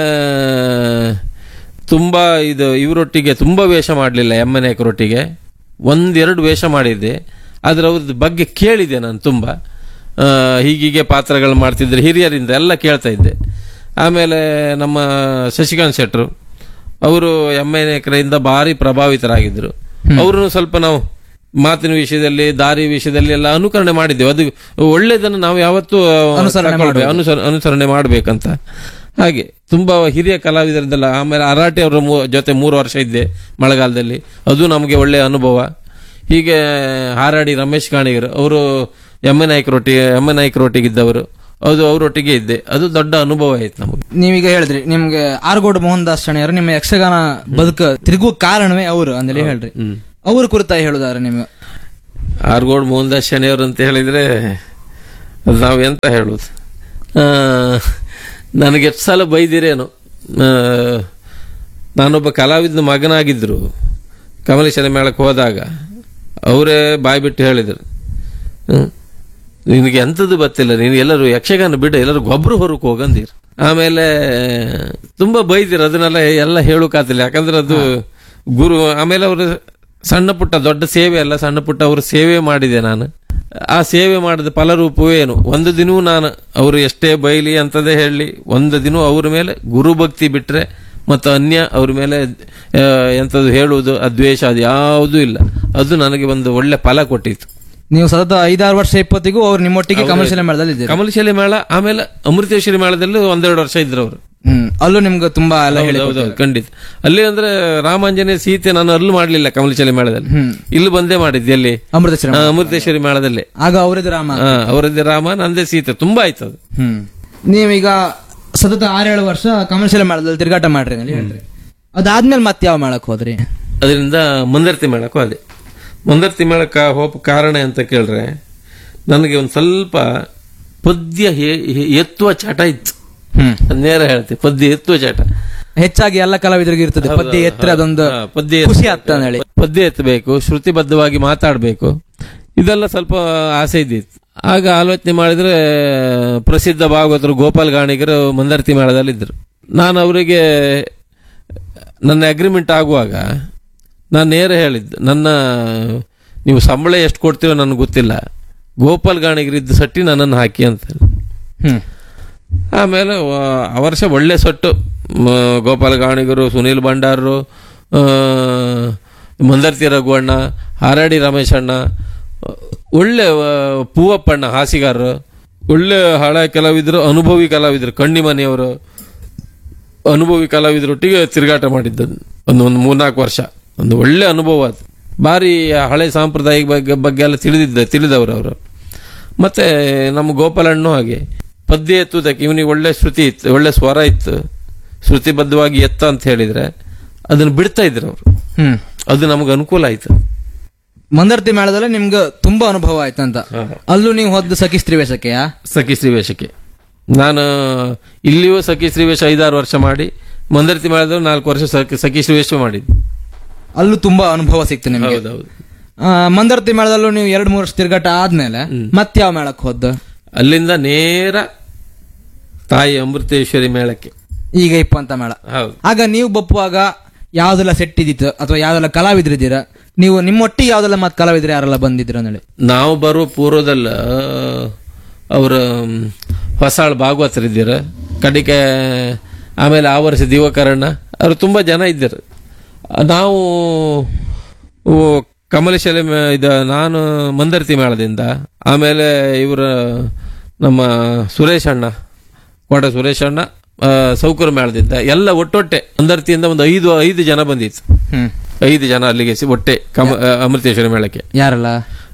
ತುಂಬಾ ಇವರೊಟ್ಟಿಗೆ ತುಂಬಾ ವೇಷ ಮಾಡಲಿಲ್ಲ. ನಾಯಕರೊಟ್ಟಿಗೆ 1-2 ವೇಷ ಮಾಡಿದ್ದೆ. ಆದ್ರೆ ಅವ್ರದ್ದು ಬಗ್ಗೆ ಕೇಳಿದೆ ನಾನು ತುಂಬಾ. ಹೀಗೀಗೆ ಪಾತ್ರಗಳು ಮಾಡ್ತಿದ್ರೆ ಹಿರಿಯರಿಂದ ಎಲ್ಲ ಕೇಳ್ತಾ ಇದ್ದೆ. ಆಮೇಲೆ ನಮ್ಮ ಶಶಿಕಾಂತ್ ಶೆಟ್ರು ಅವರು ನಾಯಕರಿಂದ ಭಾರಿ ಪ್ರಭಾವಿತರಾಗಿದ್ರು. ಅವ್ರನ್ನು ಸ್ವಲ್ಪ ನಾವು ಮಾತಿನ ವಿಷಯದಲ್ಲಿ, ದಾರಿ ವಿಷಯದಲ್ಲಿ ಎಲ್ಲ ಅನುಕರಣೆ ಮಾಡಿದ್ದೇವೆ. ಅದು ಒಳ್ಳೇದನ್ನು ನಾವು ಯಾವತ್ತೂ ಅನುಸರಣೆ ಮಾಡ್ಬೇಕಂತ. ಹಾಗೆ ತುಂಬಾ ಹಿರಿಯ ಕಲಾವಿದರದಲ್ಲ. ಆಮೇಲೆ ಅರಾಟೆ ಅವರ ಜೊತೆ 3 ವರ್ಷ ಇದ್ದೆ ಮಳೆಗಾಲದಲ್ಲಿ, ಅದು ನಮಗೆ ಒಳ್ಳೆಯ ಅನುಭವ. ಹೀಗೆ ಹಾರಾಡಿ ರಮೇಶ್ ಕಾಣಿಗರು ಅವರು ನಾಯಕರೊಟ್ಟಿಗಿದ್ದವರು, ಅದು ಅವರೊಟ್ಟಿಗೆ ಇದ್ದೆ. ಅದು ದೊಡ್ಡ ಅನುಭವ ಆಯ್ತು ನಮಗೆ. ನೀವೀಗ ಹೇಳಿದ್ರಿ ನಿಮ್ಗೆ ಆರ್ಗೋಡ್ ಮೋಹನ್ ದಾಸ್ ಶಣೈಯರು ನಿಮ್ಮ ಯಕ್ಷಗಾನ ಬದುಕ ತಿರುಗುವ ಕಾರಣವೇ ಅವರು ಅಂದೇಳಿ ಹೇಳ್ರಿ. ಅವ್ರ ಕುರಿತಾಗಿ ಹೇಳುದಾರೆ ನಿಮ್ಗೆ? ಆರ್ಗೋಡ್ ಮೋಹನ್ ದಾಸ್ ಶಣೈಯವರು ಅಂತ ಹೇಳಿದ್ರೆ ಅದು ನಾವು ಎಂತ ಹೇಳುದು. ನನಗೆ ಎಷ್ಟು ಸಲ ಬೈದಿರೇನು. ನಾನೊಬ್ಬ ಕಲಾವಿದನ ಮಗನಾಗಿದ್ರು ಕಮಲಶಾಲೆ ಮೇಳಕ್ಕೆ ಹೋದಾಗ ಅವರೇ ಬಾಯಿ ಬಿಟ್ಟು ಹೇಳಿದರು, ನಿನಗೆ ಎಂಥದ್ದು ಗೊತ್ತಿಲ್ಲ, ನೀನು ಎಲ್ಲರೂ ಯಕ್ಷಗಾನ ಬಿಡ, ಎಲ್ಲರೂ ಗೊಬ್ಬರ ಹೊರಕ್ಕೆ ಹೋಗಂದಿರು. ಆಮೇಲೆ ತುಂಬಾ ಬೈದಿರು. ಅದನ್ನೆಲ್ಲ ಎಲ್ಲ ಹೇಳೋಕಾತಿಲ್ಲ, ಯಾಕಂದ್ರೆ ಅದು ಗುರು. ಆಮೇಲೆ ಅವರು ಸಣ್ಣ ಪುಟ್ಟ, ದೊಡ್ಡ ಸೇವೆ ಅಲ್ಲ, ಸಣ್ಣ ಪುಟ್ಟ ಅವರು ಸೇವೆ ಮಾಡಿದೆ ನಾನು. ಆ ಸೇವೆ ಮಾಡಿದ ಫಲರೂಪವೇನು. ಒಂದು ದಿನವೂ ನಾನು ಅವರು ಎಷ್ಟೇ ಬೈಲಿ ಅಂತದೇ ಹೇಳಲಿ, ಒಂದು ದಿನ ಅವ್ರ ಮೇಲೆ ಗುರುಭಕ್ತಿ ಬಿಟ್ರೆ ಮತ್ತು ಅನ್ಯ ಅವ್ರ ಮೇಲೆ ಎಂಥದ್ದು ಹೇಳುವುದು, ಅದ್ವೇಷ ಅದು ಯಾವುದೂ ಇಲ್ಲ. ಅದು ನನಗೆ ಒಂದು ಒಳ್ಳೆ ಫಲ ಕೊಟ್ಟಿತ್ತು. ನೀವು ಸತತ 5-6 ವರ್ಷ 20 ಅವ್ರು ನಿಮ್ಮೊಟ್ಟಿಗೆ ಕಮಲಶಾಲೆ ಮೇಳದಲ್ಲಿ ಇದ್ದೀರಿ. ಕಮಲಶಾಲೆ ಮೇಳ, ಆಮೇಲೆ ಅಮೃತೇಶ್ವರಿ ಮೇಳದಲ್ಲಿ 1-2 ವರ್ಷ ಇದ್ರು ಅವರು. ಅಲ್ಲೂ ನಿಮ್ಗೆ ತುಂಬಾ ಎಲ್ಲ ಹೇಳಿ ಹೌದೌದು, ಖಂಡಿತ. ಅಲ್ಲಿ ಅಂದ್ರೆ ರಾಮಾಂಜನೇಯ ಸೀತೆ ನಾನು ಅಲ್ಲೂ ಮಾಡ್ಲಿಲ್ಲ ಕಮಲಶಾಲೆ ಮೇಳದಲ್ಲಿ, ಇಲ್ಲಿ ಬಂದೇ ಮಾಡಿದ್ದೆ ಅಲ್ಲಿ ಅಮೃತೇಶ್ವರ ಅಮೃತೇಶ್ವರಿ ಮೇಳದಲ್ಲಿ. ಆಗ ಅವರದ್ದು ರಾಮ, ಅವರದ್ದೇ ರಾಮ, ನಂದೇ ಸೀತೆ, ತುಂಬಾ ಆಯ್ತದ. ನೀವೀಗ ಸತತ 6-7 ವರ್ಷ ಕಮರ್ಷಿಯಲ್ ಮೇಳದಲ್ಲಿ ತಿರುಗಾಟ ಮಾಡ್ರಿ ಅಂತ ಹೇಳ್ರಿ. ಅದಾದ್ಮೇಲೆ ಮತ್ತೆ ಯಾವ ಮೇಳಕ್ ಹೋದ್ರಿ? ಅದರಿಂದ ಮಂದರ್ತಿ ಮೇಳಕ್ಕೂ ಅದೇ. ಮಂದರ್ತಿ ಮೇಳಕ್ಕೆ ಹೋಪ ಕಾರಣ ಅಂತ ಕೇಳ್ರೆ, ನನಗೆ ಒಂದ್ ಸ್ವಲ್ಪ ಪದ್ಯ ಎತ್ತುವ ಚಟ ಇತ್ತು. ನೇರ ಹೇಳ್ತೆ, ಪದ್ಯ ಎತ್ತುವ ಚಟ ಹೆಚ್ಚಾಗಿ ಎಲ್ಲ ಕಲಾವಿದರಿಗೆ ಇರ್ತದೆ. ಪದ್ಯ ಎತ್ತರ ಅದೊಂದು ಪದ್ಯ ಖುಷಿ ಆಗ್ತದೆ ಹೇಳಿ. ಪದ್ಯ ಎತ್ತಬೇಕು, ಶ್ರುತಿಬದ್ಧವಾಗಿ ಮಾತಾಡಬೇಕು, ಇದೆಲ್ಲ ಸ್ವಲ್ಪ ಆಸೆ ಇದ್ದಿತ್ತು. ಆಗ ಆಲೋಚನೆ ಮಾಡಿದ್ರೆ ಪ್ರಸಿದ್ಧ ಭಾಗವತರು ಗೋಪಾಲ್ ಗಾಣಿಗರು ಮಂದರ್ತಿ ಮೇಳದಲ್ಲಿದ್ದರು. ನಾನು ಅವರಿಗೆ ನನ್ನ ಅಗ್ರಿಮೆಂಟ್ ಆಗುವಾಗ ನಾನು ನೇರ ಹೇಳಿದ್ದು, ನೀವು ಸಂಬಳ ಎಷ್ಟು ಕೊಡ್ತೀರೋ ನನಗೆ ಗೊತ್ತಿಲ್ಲ, ಗೋಪಾಲ್ ಗಾಣಿಗರಿದ್ದ ಸಟ್ಟಿ ನನ್ನನ್ನು ಹಾಕಿ ಅಂತ. ಆಮೇಲೆ ಆ ವರ್ಷ ಒಳ್ಳೆ ಸೊಟ್ಟು, ಗೋಪಾಲ್ ಗಾಣಿಗರು, ಸುನೀಲ್ ಭಂಡಾರರು, ಮಂದರ್ತಿ ರಘುವಣ್ಣ, ಹಾರಾಡಿ ರಮೇಶಣ್ಣ, ಒಳ್ಳೆ ಪೂವಪ್ಪಣ್ಣ ಹಾಸಿಗಾರರು, ಒಳ್ಳೆ ಹಳೆ ಕಲಾವಿದರು, ಅನುಭವಿ ಕಲಾವಿದರು, ಕಣ್ಣಿಮನೆಯವರು, ಅನುಭವಿ ಕಲಾವಿದರೊಟ್ಟಿಗೆ ತಿರುಗಾಟ ಮಾಡಿದ್ದದ್ದು ಒಂದು 3-4 ವರ್ಷ. ಒಂದು ಒಳ್ಳೆ ಅನುಭವ ಅದು. ಭಾರಿ ಹಳೆ ಸಾಂಪ್ರದಾಯಿಕ ಬಗ್ಗೆ ಎಲ್ಲ ತಿಳಿದವರು ಅವರು. ಮತ್ತೆ ನಮ್ಮ ಗೋಪಾಲಣ್ಣು ಹಾಗೆ ಪದ್ಯ ಎತ್ತುವುದಕ್ಕೆ ಇವನಿಗೆ ಒಳ್ಳೆ ಶ್ರುತಿ ಇತ್ತು, ಒಳ್ಳೆ ಸ್ವರ ಇತ್ತು, ಶ್ರುತಿಬದ್ಧವಾಗಿ ಎತ್ತ ಅಂತ ಹೇಳಿದ್ರೆ ಅದನ್ನು ಬಿಡ್ತಾ ಇದ್ರು ಅವರು. ಅದು ನಮ್ಗೆ ಅನುಕೂಲ ಆಯ್ತು. ಮಂದರ್ತಿ ಮೇಳದಲ್ಲಿ ನಿಮ್ಗೆ ತುಂಬಾ ಅನುಭವ ಆಯ್ತಂತ. ಅಲ್ಲೂ ನೀವು ಹೋದ್ದು ಸಖಿ ಸ್ತ್ರೀ ವೇಷಕ್ಕೆ? ಸಖಿ ಸ್ತ್ರೀ ವೇಷಕ್ಕೆ ನಾನು ಇಲ್ಲಿಯೂ ಸಖಿ ಸ್ತ್ರೀ ವೇಷ 5-6 ವರ್ಷ ಮಾಡಿ, ಮಂದರ್ತಿ ಮೇಳದಲ್ಲಿ 4 ವರ್ಷ ಸಖಿ ಸ್ತ್ರೀ ವೇಷ ಮಾಡಿದ್ದು. ಅಲ್ಲೂ ತುಂಬಾ ಅನುಭವ ಸಿಕ್ತು ನಿಮ್ಗೆ. ಹೌದೌದು. ಮಂದರ್ತಿ ಮೇಳದಲ್ಲೂ ನೀವು 2-3 ವರ್ಷ ತಿರುಗಾಟ ಆದ್ಮೇಲೆ ಮತ್ತೆ ಯಾವ ಮೇಳಕ್ಕೆ ಹೋದ್ದು? ಅಲ್ಲಿಂದ ನೇರ ತಾಯಿ ಅಮೃತೇಶ್ವರಿ ಮೇಳಕ್ಕೆ. ಈಗ 20 ಮೇಳ. ಹೌದು. ಆಗ ನೀವು ಬಪ್ಪುವಾಗ ಯಾವ್ದೆಲ್ಲ ಸೆಟ್ ಇದ್ದಿತ್ತು ಅಥವಾ ಯಾವ್ದೆಲ್ಲ ಕಲಾವಿದ್ರಿದ್ದೀರ? ನೀವು ನಿಮ್ಮೊಟ್ಟಿಗೆ ಯಾವ್ದೆಲ್ಲ ಮತ್ತೆ ಕಲಾವಿದ್ರು ಯಾರೆಲ್ಲ ಬಂದಿದ್ರ ಹೇಳಿ? ನಾವು ಬರುವ ಪೂರ್ವದಲ್ಲ ಅವ್ರ ಹೊಸಾಳ್ ಭಾಗವತರಿದ್ದೀರ, ಕಡಿಕೆ ಆಮೇಲೆ ಆ ವರ್ಷ ದಿವಕರಣ್ಣ, ಅವರು ತುಂಬಾ ಜನ ಇದ್ದರು. ನಾವು ಕಮಲಶಾಲೆ ನಾನು ಮಂದರ್ತಿ ಮೇಳದಿಂದ, ಆಮೇಲೆ ಇವರು ನಮ್ಮ ಸುರೇಶ್ ಅಣ್ಣ, ಕೋಟ ಸುರೇಶ್ ಅಣ್ಣ ಸೌಕರ್ಯ ಮೇಳದಿಂದ ಎಲ್ಲ ಒಟ್ಟೊಟ್ಟೆ ಮಂದರ್ತಿಯಿಂದ ಒಂದು 5 ಜನ ಬಂದಿತ್ತು. 5 ಜನ ಅಲ್ಲಿಗೆ ಒಟ್ಟೆ ಅಮೃತೇಶ್ವರಿ ಮೇಳಕ್ಕೆ. ಯಾರಲ್ಲ?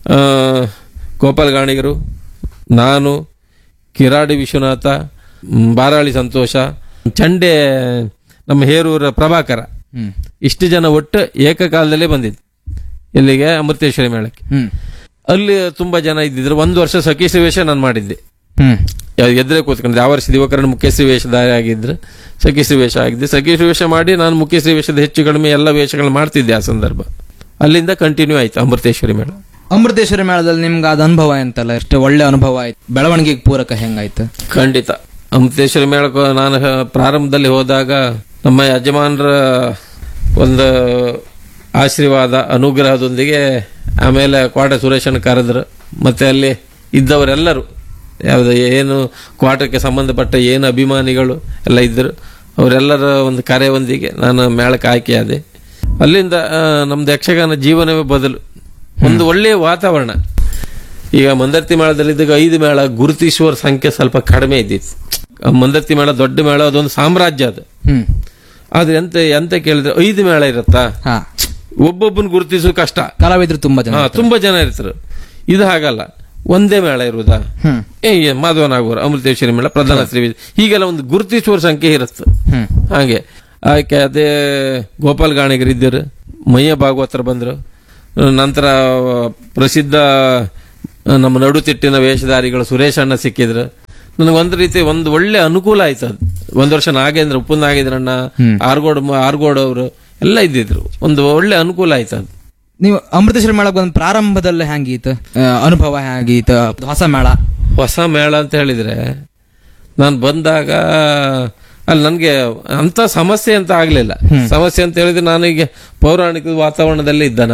ಗೋಪಾಲ್ ಗಾಣಿಗರು, ನಾನು, ಕಿರಾಡಿ ವಿಶ್ವನಾಥ, ಬಾರಾಳಿ ಸಂತೋಷ, ಚಂಡೆ ನಮ್ಮ ಹೇರೂರ ಪ್ರಭಾಕರ, ಇಷ್ಟು ಜನ ಒಟ್ಟು ಏಕಕಾಲದಲ್ಲೇ ಬಂದಿದ್ದು ಇಲ್ಲಿಗೆ ಅಮೃತೇಶ್ವರಿ ಮೇಳಕ್ಕೆ. ಅಲ್ಲಿ ತುಂಬಾ ಜನ ಇದ್ದಿದ್ರು. 1 ವರ್ಷ ಸಖಿ ವೇಷ ನಾನು ಮಾಡಿದ್ದೆ, ಎದ್ರೆ ಕೂತ್ಕೊಂಡ್ರೆ. ಆ ವರ್ಷ ದಿವಕರಣ ಮುಖ್ಯಶ್ರೀ ವೇಷಧಾರಿ ಆಗಿದ್ರೆ ಸಖಿಶ್ರೀ ವೇಷ ಆಗಿದ್ದೆ. ಸಖಿಶ್ರೀ ವೇಷ ಮಾಡಿ ನಾನು ಮುಖ್ಯಶ್ರೀ ವೇಷದ ಹೆಚ್ಚು ಕಡಿಮೆ ಎಲ್ಲ ವೇಷಗಳು ಮಾಡ್ತಿದ್ದೆ ಆ ಸಂದರ್ಭ. ಅಲ್ಲಿಂದ ಕಂಟಿನ್ಯೂ ಆಯ್ತು ಅಮೃತೇಶ್ವರಿ ಮೇಳ. ಅಮೃತೇಶ್ವರಿ ಮೇಳದಲ್ಲಿ ನಿಮ್ಗೆ ಅದ ಅನುಭವ ಎಂತಲ್ಲ, ಎಷ್ಟು ಒಳ್ಳೆ ಅನುಭವ ಆಯ್ತು, ಬೆಳವಣಿಗೆಗೆ ಪೂರಕ ಹೆಂಗಾಯ್ತು? ಖಂಡಿತ. ಅಮೃತೇಶ್ವರಿ ಮೇಳಕ್ಕೆ ನಾನು ಪ್ರಾರಂಭದಲ್ಲಿ ಹೋದಾಗ ನಮ್ಮ ಯಜಮಾನರ ಒಂದು ಆಶೀರ್ವಾದ ಅನುಗ್ರಹದೊಂದಿಗೆ, ಆಮೇಲೆ ಕೋಟ ಸುರೇಶನ್ ಕರೆದ್ರು, ಮತ್ತೆ ಅಲ್ಲಿ ಇದ್ದವರೆಲ್ಲರೂ ಏನು ಕ್ವಾಟಕ್ಕೆ ಸಂಬಂಧಪಟ್ಟ ಏನು ಅಭಿಮಾನಿಗಳು ಎಲ್ಲ ಇದ್ದರು, ಅವರೆಲ್ಲರ ಒಂದು ಕರೆಯೊಂದಿಗೆ ನಾನು ಮೇಳಕ್ಕೆ ಆಯ್ಕೆಯಾದೆ. ಅಲ್ಲಿಂದ ನಮ್ದು ಯಕ್ಷಗಾನ ಜೀವನವೇ ಬದಲು, ಒಂದು ಒಳ್ಳೆಯ ವಾತಾವರಣ. ಈಗ ಮಂದರ್ತಿ ಮೇಳದಲ್ಲಿದ್ದಾಗ 5 ಮೇಳ ಗುರುತಿಸುವ ಸಂಖ್ಯೆ ಸ್ವಲ್ಪ ಕಡಿಮೆ ಇದ್ದಿತ್ತು. ಮಂದರ್ತಿ ಮೇಳ ದೊಡ್ಡ ಮೇಳ, ಅದೊಂದು ಸಾಮ್ರಾಜ್ಯ ಅದು. ಆದ್ರೆ ಎಂತ ಕೇಳಿದ್ರೆ 5 ಮೇಳ ಇರುತ್ತಾ, ಒಬ್ಬೊಬ್ಬನ ಗುರುತಿಸೋ ಕಷ್ಟ, ಕಲಾವಿದ್ರು ತುಂಬಾ ಜನ ಇರ್ತಾರೆ. ಇದು ಹಾಗಲ್ಲ, ಒಂದೇ ಮೇಳ ಇರುವುದಾ, ಮಾಧವನಾಗೂರು ಅಮೃತೇಶ್ವರಿ ಮೇಳ, ಪ್ರಧಾನ ಶ್ರೀ, ಹೀಗೆಲ್ಲ ಒಂದು ಗುರುತಿಸುವ ಸಂಖ್ಯೆ ಇರುತ್ತೆ. ಹಾಗೆ ಆಕೆ ಅದೇ ಗೋಪಾಲ್ ಗಾಣಿಗರು ಇದ್ದರು, ಮಯ್ಯ ಭಾಗವತರು ಬಂದರು, ನಂತರ ಪ್ರಸಿದ್ಧ ನಮ್ಮ ನಡುತಿಟ್ಟಿನ ವೇಷಧಾರಿಗಳು ಸುರೇಶ್ ಅಣ್ಣ ಸಿಕ್ಕಿದ್ರು. ನನಗೆ ಒಂದು ರೀತಿ ಒಂದು ಒಳ್ಳೆ ಅನುಕೂಲ ಆಯ್ತು. ಅದು 1 ವರ್ಷ ನಾಗೇಂದ್ರ, ಉಪ್ಪು ನಾಗೇಂದ್ರಣ್ಣ, ಆರ್ಗೋಡ್ ಅವರು ಎಲ್ಲ ಇದ್ದಿದ್ರು. ಒಂದು ಒಳ್ಳೆ ಅನುಕೂಲ ಆಯ್ತು ಅದು. ನೀವು ಅಮೃತೇಶ್ವರಿ ಮೇಳಕ್ಕೆ ಬಂದ ಪ್ರಾರಂಭದಲ್ಲೇ ಹೆಂಗೀತು ಅನುಭವ? ಹೆಂಗೀತು ಹೊಸ ಮೇಳ ಅಂತ ಹೇಳಿದ್ರೆ, ನಾನು ಬಂದಾಗ ಅಲ್ಲಿ ನನಗೆ ಅಂತ ಸಮಸ್ಯೆ ಅಂತ ಆಗ್ಲಿಲ್ಲ. ಸಮಸ್ಯೆ ಅಂತ ಹೇಳಿದ್ರೆ ನಾನೀಗ ಪೌರಾಣಿಕ ವಾತಾವರಣದಲ್ಲಿ ಇದ್ದಾನ.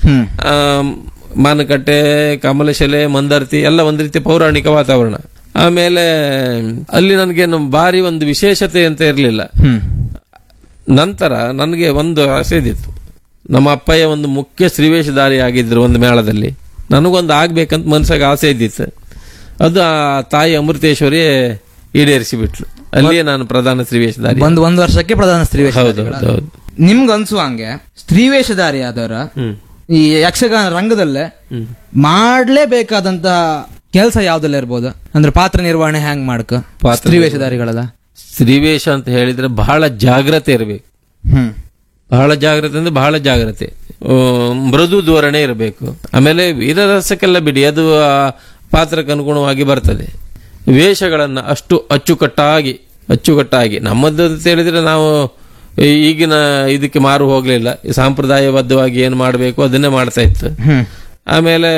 ಮಾನಕಟ್ಟೆ, ಕಮಲಶಾಲೆ, ಮಂದರ್ತಿ ಎಲ್ಲ ಒಂದು ರೀತಿ ಪೌರಾಣಿಕ ವಾತಾವರಣ. ಆಮೇಲೆ ಅಲ್ಲಿ ನನಗೆ ಭಾರಿ ಒಂದು ವಿಶೇಷತೆ ಅಂತ ಇರಲಿಲ್ಲ. ನಂತರ ನನಗೆ ಒಂದು ಆಸೆ ಇದ್ದಿತ್ತು, ನಮ್ಮ ಅಪ್ಪಯ್ಯ ಒಂದು ಮುಖ್ಯ ಶ್ರೀವೇಷಧಾರಿ ಆಗಿದ್ರು ಒಂದು ಮೇಳದಲ್ಲಿ, ನನಗೊಂದು ಆಗ್ಬೇಕಂತ ಮನಸ್ಸಾಗ ಆಸೆ ಇದ್ದಿತ್ತು. ಅದು ಆ ತಾಯಿ ಅಮೃತೇಶ್ವರಿ ಈಡೇರಿಸಿಬಿಟ್ಲು. ಅಲ್ಲಿಯೇ ನಾನು ಪ್ರಧಾನ ಸ್ತ್ರೀವೇಷಧಾರಿ. ಒಂದು ವರ್ಷಕ್ಕೆ ಪ್ರಧಾನ ಸ್ತ್ರೀವೇಷ. ಹೌದು ಹೌದು ಹೌದು. ನಿಮ್ಗೆ ಅನ್ಸುವಂಗೆ ಸ್ತ್ರೀವೇಷಧಾರಿ ಆದವರ ಈ ಯಕ್ಷಗಾನ ರಂಗದಲ್ಲೇ ಮಾಡ್ಲೇಬೇಕಾದಂತ ಕೆಲಸ ಯಾವ್ದೆಲ್ಲ ಇರ್ಬೋದು? ಅಂದ್ರೆ ಪಾತ್ರ ನಿರ್ವಹಣೆ ಹ್ಯಾಂಗ್ ಮಾಡ್ಕ ಸ್ತ್ರೀವೇಷಧಾರಿಗಳಲ್ಲ? ಸ್ತ್ರೀವೇಷ ಅಂತ ಹೇಳಿದ್ರೆ ಬಹಳ ಜಾಗ್ರತೆ ಇರಬೇಕು. ಬಹಳ ಜಾಗ್ರತೆ ಅಂದ್ರೆ ಬಹಳ ಜಾಗ್ರತೆ, ಮೃದು ಧೋರಣೆ ಇರಬೇಕು. ಆಮೇಲೆ ವೀರರಸಕ್ಕೆಲ್ಲ ಬಿಡಿ, ಅದು ಆ ಪಾತ್ರಕ್ಕೆ ಅನುಗುಣವಾಗಿ ಬರ್ತದೆ. ವೇಷಗಳನ್ನ ಅಷ್ಟು ಅಚ್ಚುಕಟ್ಟಾಗಿ ನಮ್ಮದು ಅಂತ ಹೇಳಿದ್ರೆ ನಾವು ಈಗಿನ ಇದಕ್ಕೆ ಮಾರು ಹೋಗ್ಲಿಲ್ಲ. ಸಾಂಪ್ರದಾಯಬದ್ಧವಾಗಿ ಏನು ಮಾಡಬೇಕು ಅದನ್ನೇ ಮಾಡ್ತಾ ಇತ್ತು. ಆಮೇಲೆ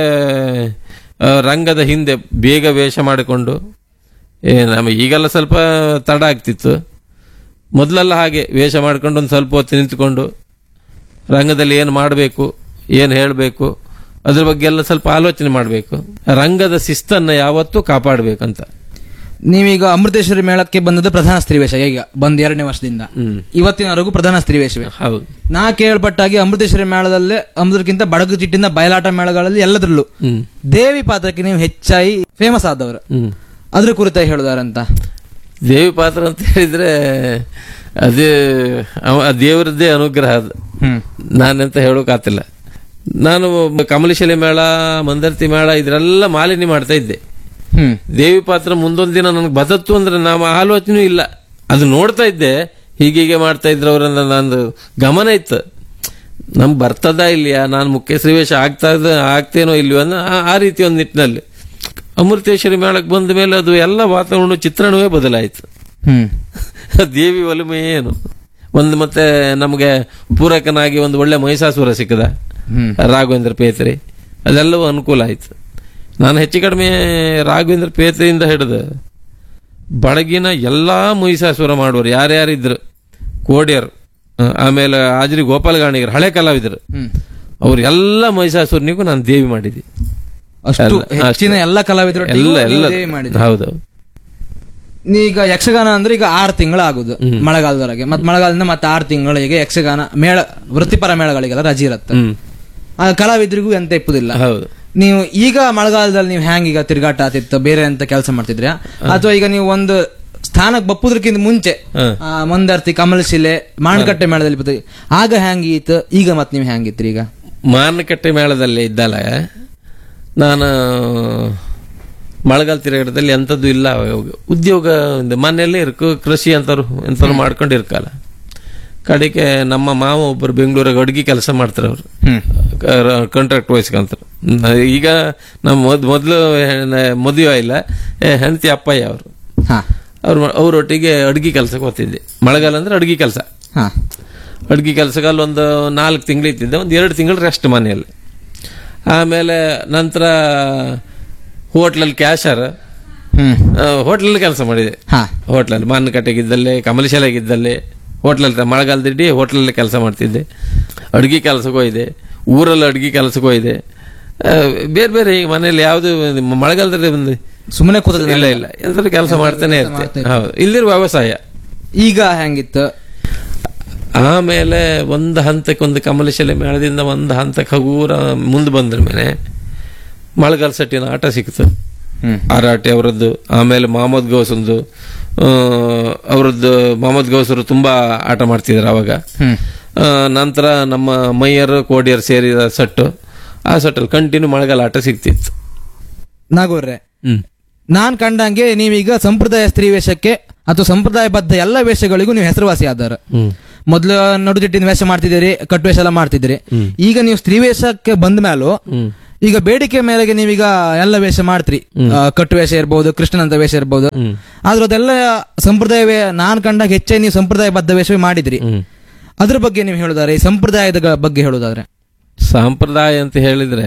ರಂಗದ ಹಿಂದೆ ಬೇಗ ವೇಷ ಮಾಡಿಕೊಂಡು, ನಮಗೆ ಈಗೆಲ್ಲ ಸ್ವಲ್ಪ ತಡ ಆಗ್ತಿತ್ತು. ಮೊದಲೆಲ್ಲ ಹಾಗೆ ವೇಷ ಮಾಡ್ಕೊಂಡು ಒಂದು ಸ್ವಲ್ಪ ಹೊತ್ತು ನಿಂತ್ಕೊಂಡು ರಂಗದಲ್ಲಿ ಏನು ಮಾಡಬೇಕು, ಏನು ಹೇಳಬೇಕು, ಅದ್ರ ಬಗ್ಗೆ ಎಲ್ಲ ಸ್ವಲ್ಪ ಆಲೋಚನೆ ಮಾಡಬೇಕು. ರಂಗದ ಶಿಸ್ತನ್ನು ಯಾವತ್ತೂ ಕಾಪಾಡಬೇಕಂತ. ನೀವೀಗ ಅಮೃತೇಶ್ವರಿ ಮೇಳಕ್ಕೆ ಬಂದದ್ದು ಪ್ರಧಾನ ಸ್ತ್ರೀವೇಷ, ಈಗ ಬಂದ್ 2ನೇ ವರ್ಷದಿಂದ ಇವತ್ತಿನವರೆಗೂ ಪ್ರಧಾನ ಸ್ತ್ರೀವೇಷವೇ. ಹೌದು. ನಾ ಕೇಳ್ಪಟ್ಟಾಗಿ ಅಮೃತೇಶ್ವರಿ ಮೇಳದಲ್ಲೇ ಅಮೃತಕ್ಕಿಂತ ಬಡಗು ಚಿಟ್ಟಿನ ಬಯಲಾಟ ಮೇಳಗಳಲ್ಲಿ ಎಲ್ಲದ್ರಲ್ಲೂ ದೇವಿ ಪಾತ್ರಕ್ಕೆ ನೀವು ಹೆಚ್ಚಾಗಿ ಫೇಮಸ್ ಆದವರು. ಅದ್ರ ಕುರಿತಾಗಿ ಹೇಳುದಾರಂತ? ದೇವಿ ಪಾತ್ರ ಅಂತ ಹೇಳಿದ್ರೆ ಅದೇ ದೇವರದ್ದೇ ಅನುಗ್ರಹ. ಅದು ನಾನೆಂತ ಹೇಳೋಕಾತಿಲ್ಲ. ನಾನು ಕಮಲಶಿಲೆ ಮೇಳ, ಮಂದರ್ತಿ ಮೇಳ ಇದ್ರೆಲ್ಲ ಮಾಲಿನ್ಯ ಮಾಡ್ತಾ ಇದ್ದೆ. ದೇವಿ ಪಾತ್ರ ಮುಂದೊಂದು ದಿನ ನನಗೆ ಬದತ್ತು ಅಂದ್ರೆ ನಾವು ಆಲೋಚನೆ ಇಲ್ಲ, ಅದು ನೋಡ್ತಾ ಇದ್ದೆ. ಹೀಗೀಗೆ ಮಾಡ್ತಾ ಇದ್ರು ಅವರನ್ನ ನಂದು ಗಮನ ಇತ್ತು. ನಮ್ಗೆ ಬರ್ತದ ಇಲ್ಲಿಯಾ, ನಾನು ಮುಖ್ಯ ಶ್ರೀವೇಷ ಆಗ್ತೇನೋ ಇಲ್ವೋ ಅನ್ನೋ ಆ ರೀತಿ ಒಂದು ನಿಟ್ಟಿನಲ್ಲಿ. ಅಮೃತೇಶ್ವರಿ ಮೇಳಕ್ಕೆ ಬಂದ ಮೇಲೆ ಅದು ಎಲ್ಲ ವಾತಾವರಣ, ಚಿತ್ರಣವೇ ಬದಲಾಯಿತು. ದೇವಿ ಒಲುಮೆ ಏನು ಒಂದು. ಮತ್ತೆ ನಮಗೆ ಪೂರಕನಾಗಿ ಒಂದು ಒಳ್ಳೆ ಮಹಿಷಾಸುರ ಸಿಕ್ಕದ, ರಾಘವೇಂದ್ರ ಪೇತ್ರಿ, ಅದೆಲ್ಲವೂ ಅನುಕೂಲ ಆಯ್ತು. ನಾನು ಹೆಚ್ಚು ಕಡಿಮೆ ರಾಘವೇಂದ್ರ ಪೇತ್ರಿಯಿಂದ ಹಿಡಿದು ಬಡಗಿನ ಎಲ್ಲಾ ಮಹಿಷಾಸುರ ಮಾಡುವರು ಯಾರ್ಯಾರಿದ್ರು, ಕೋಡ್ಯರು, ಆಮೇಲೆ ಆಜ್ರಿ ಗೋಪಾಲಗಾಣಿಗರು, ಹಳೆ ಕಲಾವಿದರು, ಅವ್ರು ಎಲ್ಲ ಮಹಿಷಾಸುರನಿಗೂ ನಾನು ದೇವಿ ಮಾಡಿದ್ದೆ. ಎಲ್ಲ ಕಲಾವಿದರು ಹೌದು. ಈಗ ಯಕ್ಷಗಾನ ಅಂದ್ರೆ ಈಗ 6 ತಿಂಗಳು ಆಗುದು ಮಳೆಗಾಲದವರೆಗೆ, ಮತ್ತೆ ಮಳೆಗಾಲದಿಂದ ಮತ್ತೆ 6 ತಿಂಗಳಿಗೆ ಯಕ್ಷಗಾನ ಮೇಳ, ವೃತ್ತಿಪರ ಮೇಳಗಳಿಗೆಲ್ಲ ರಜೆ ಇರುತ್ತೆ. ಕಲಾವಿದರಿಗೂ ಎಂತ ಇಪ್ಪುದಿಲ್ಲ. ನೀವು ಈಗ ಮಳೆಗಾಲದಲ್ಲಿ ನೀವು ಹ್ಯಾಂಗ್ ಈಗ ತಿರುಗಾಟ ಆತಿತ್ತು, ಬೇರೆ ಅಂತ ಕೆಲಸ ಮಾಡ್ತಿದ್ರ್ಯಾ, ಅಥವಾ ಈಗ ನೀವು ಒಂದು ಸ್ಥಾನಕ್ಕೆ ಬಪ್ಪುದ್ರಕ್ಕಿಂತ ಮುಂಚೆ ಮಂದರ್ತಿ, ಕಮಲಶಿಲೆ, ಮಾನಕಟ್ಟೆ ಮೇಳದಲ್ಲಿ ಆಗ ಹ್ಯಾಂಗಿತ್ತು, ಈಗ ಮತ್ತೆ ನೀವು ಹ್ಯಾಂಗಿತ್ರಿ? ಈಗ ಮಾನಕಟ್ಟೆ ಮೇಳದಲ್ಲಿ ಇದ್ದಲ್ಲ, ನಾನು ಮಳೆಗಾಲ ತಿರುಗಾಟದಲ್ಲಿ ಎಂಥದ್ದು ಇಲ್ಲ. ಉದ್ಯೋಗ ಮನೆಯಲ್ಲೇ ಕೃಷಿ ಎಂತವ್ರು ಮಾಡ್ಕೊಂಡು ಇರ್ಕಲ್ಲ. ಕಡೆಗೆ ನಮ್ಮ ಮಾವ ಒಬ್ಬರು ಬೆಂಗಳೂರಾಗ ಅಡ್ಗೆ ಕೆಲಸ ಮಾಡ್ತಾರೆ. ಅವರು ಕಾಂಟ್ರಾಕ್ಟ್ ವಹಿಸ್ಕೊಂತಾರೆ. ಈಗ ನಮ್ಮ ಮೊದಲು ಮದುವೆ ಇಲ್ಲ, ಹೆಂಡತಿ ಅಪ್ಪಯ್ಯ ಅವರೊಟ್ಟಿಗೆ ಅಡ್ಗೆ ಕೆಲಸಕ್ಕೆ ಹೋಗ್ತಿದ್ದೆ. ಮಳೆಗಾಲ ಅಂದ್ರೆ ಅಡ್ಗೆ ಕೆಲಸ. ಅಡ್ಗೆ ಕೆಲಸದಲ್ಲಿ ಒಂದು 4 ತಿಂಗಳು ಇತ್ತಿದ್ದೆ, ಒಂದು 2 ತಿಂಗಳು ರೆಸ್ಟ್ ಮನೆಯಲ್ಲಿ. ಆಮೇಲೆ ನಂತರ ಹೋಟ್ಲಲ್ಲಿ ಕ್ಯಾಶರ್, ಹೋಟ್ಲಲ್ಲಿ ಕೆಲಸ ಮಾಡಿದೆ. ಹೋಟ್ಲಲ್ಲಿ ಮಾನಕಟ್ಟೆಗಿದ್ದಲ್ಲಿ, ಕಮಲಶಾಲೆಗಿದ್ದಲ್ಲಿ, ಹೋಟ್ಲಲ್ಲಿ ಮಳೆಗಾಲದಿಡ್ಡಿ ಹೋಟ್ಲಲ್ಲಿ ಕೆಲಸ ಮಾಡ್ತಿದ್ದೆ. ಅಡ್ಗೆ ಕೆಲಸಕ್ಕೆ ಹೋಯ್ದೆ, ಊರಲ್ಲಿ ಅಡ್ಗೆ ಕೆಲಸಕ್ಕೆ ಹೋಯ್ದೆ. ಬೇರೆ ಬೇರೆ ಈಗ ಮನೇಲಿ ಯಾವ್ದು ಮಳೆಗಾಲದಲ್ಲಿ ಬಂದು ಸುಮ್ಮನೆ ಕೂತ ಇಲ್ಲ ಎಂತ ಕೆಲಸ ಮಾಡ್ತಾನೆ ಇರ್ತೆ. ಹೌದು, ಇಲ್ಲಿರುವ ವ್ಯವಸಾಯ. ಈಗ ಹೆಂಗಿತ್ತು? ಆಮೇಲೆ ಒಂದು ಹಂತಕ್ಕೆ, ಒಂದು ಕಮಲಶಾಲೆ ಮೇಳದಿಂದ ಒಂದು ಹಂತಕ್ಕೆ ಹಗೂರ ಮುಂದೆ ಬಂದ್ರ ಮೇಲೆ ಮಳೆಗಾಲ ಸಟ್ಟಿನ ಆಟ ಸಿಕ್ತು. ಆರಾಟೆ ಅವರದ್ದು, ಆಮೇಲೆ ಮೊಹಮ್ಮದ್ ಗೌಸಂದು, ಅವರದ್ದು ಮೊಹಮ್ಮದ್ ಗೌಸರು ತುಂಬಾ ಆಟ ಮಾಡ್ತಿದ್ರು ಅವಾಗ. ನಂತರ ನಮ್ಮ ಮೈಯರ್, ಕೋಡಿಯರ್ ಸೇರಿದ ಸಟ್ಟು, ಆ ಸಟ್ಟಲ್ಲಿ ಕಂಟಿನ್ಯೂ ಮಳೆಗಾಲ ಆಟ ಸಿಕ್ತಿತ್ತು. ನಾಗೂರ್ರೆ, ನಾನ್ ಕಂಡಂಗೆ ನೀವೀಗ ಸಂಪ್ರದಾಯ ಸ್ತ್ರೀ ವೇಷಕ್ಕೆ ಅಥವಾ ಸಂಪ್ರದಾಯಬದ್ಧ ಎಲ್ಲ ವೇಷಗಳಿಗೂ ನೀವು ಹೆಸರುವಾಸಿ ಆದಾರ. ಮೊದ್ಲು ನಡುದಿಟ್ಟಿನ ವೇಷ ಮಾಡ್ತಿದ್ದೀರಿ, ಕಟ್ವೇಷ ಎಲ್ಲ ಮಾಡ್ತಿದ್ದೀರಿ. ಈಗ ನೀವು ಸ್ತ್ರೀ ವೇಷಕ್ಕೆ ಬಂದ ಮೇಲೂ ಈಗ ಬೇಡಿಕೆ ಮೇಲೆಗೆ ನೀವೀಗ ಎಲ್ಲ ವೇಷ ಮಾಡ್ತೀರಿ. ಕಟ್ಟು ವೇಷ ಇರ್ಬೋದು, ಕೃಷ್ಣನಂತ ವೇಷ ಇರ್ಬೋದು. ಆದ್ರೂ ಅದೆಲ್ಲ ಸಂಪ್ರದಾಯವೇ. ನಾನ್ ಕಂಡಾಗ ಹೆಚ್ಚಾಗಿ ನೀವು ಸಂಪ್ರದಾಯಬದ್ಧ ವೇಷವೇ ಮಾಡಿದ್ರಿ. ಅದ್ರ ಬಗ್ಗೆ ನೀವು ಹೇಳುದಾರೆ, ಈ ಸಂಪ್ರದಾಯದ ಬಗ್ಗೆ ಹೇಳುದಾದ್ರೆ? ಸಂಪ್ರದಾಯ ಅಂತ ಹೇಳಿದ್ರೆ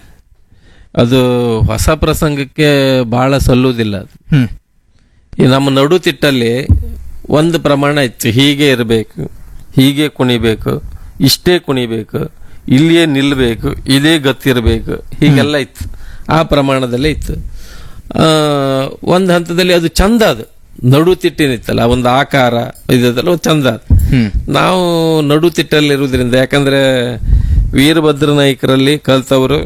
ಅದು ಹೊಸ ಪ್ರಸಂಗಕ್ಕೆ ಬಹಳ ಸಲ್ಲುವುದಿಲ್ಲ. ಈ ನಮ್ಮ ನಡುತಿಟ್ಟಲ್ಲಿ ಒಂದು ಪ್ರಮಾಣ ಇತ್ತು, ಹೀಗೆ ಇರಬೇಕು, ಹೀಗೆ ಕುಣಿಬೇಕು, ಇಷ್ಟೇ ಕುಣಿಬೇಕು, ಇಲ್ಲಿಯೇ ನಿಲ್ಲಬೇಕು, ಇದೇ ಗತ್ತಿರಬೇಕು, ಹೀಗೆಲ್ಲ ಇತ್ತು. ಆ ಪ್ರಮಾಣದಲ್ಲೇ ಇತ್ತು. ಒಂದು ಹಂತದಲ್ಲಿ ಅದು ಚಂದ, ಅದು ನಡುತಿಟ್ಟಿನಿತ್ತಲ್ಲ, ಒಂದು ಆಕಾರ ಇದೆಲ್ಲ ಚಂದ. ನಾವು ನಡುತಿಟ್ಟಲ್ಲಿರುವುದರಿಂದ, ಯಾಕಂದ್ರೆ ವೀರಭದ್ರ ನಾಯಕರಲ್ಲಿ ಕಲ್ತವರು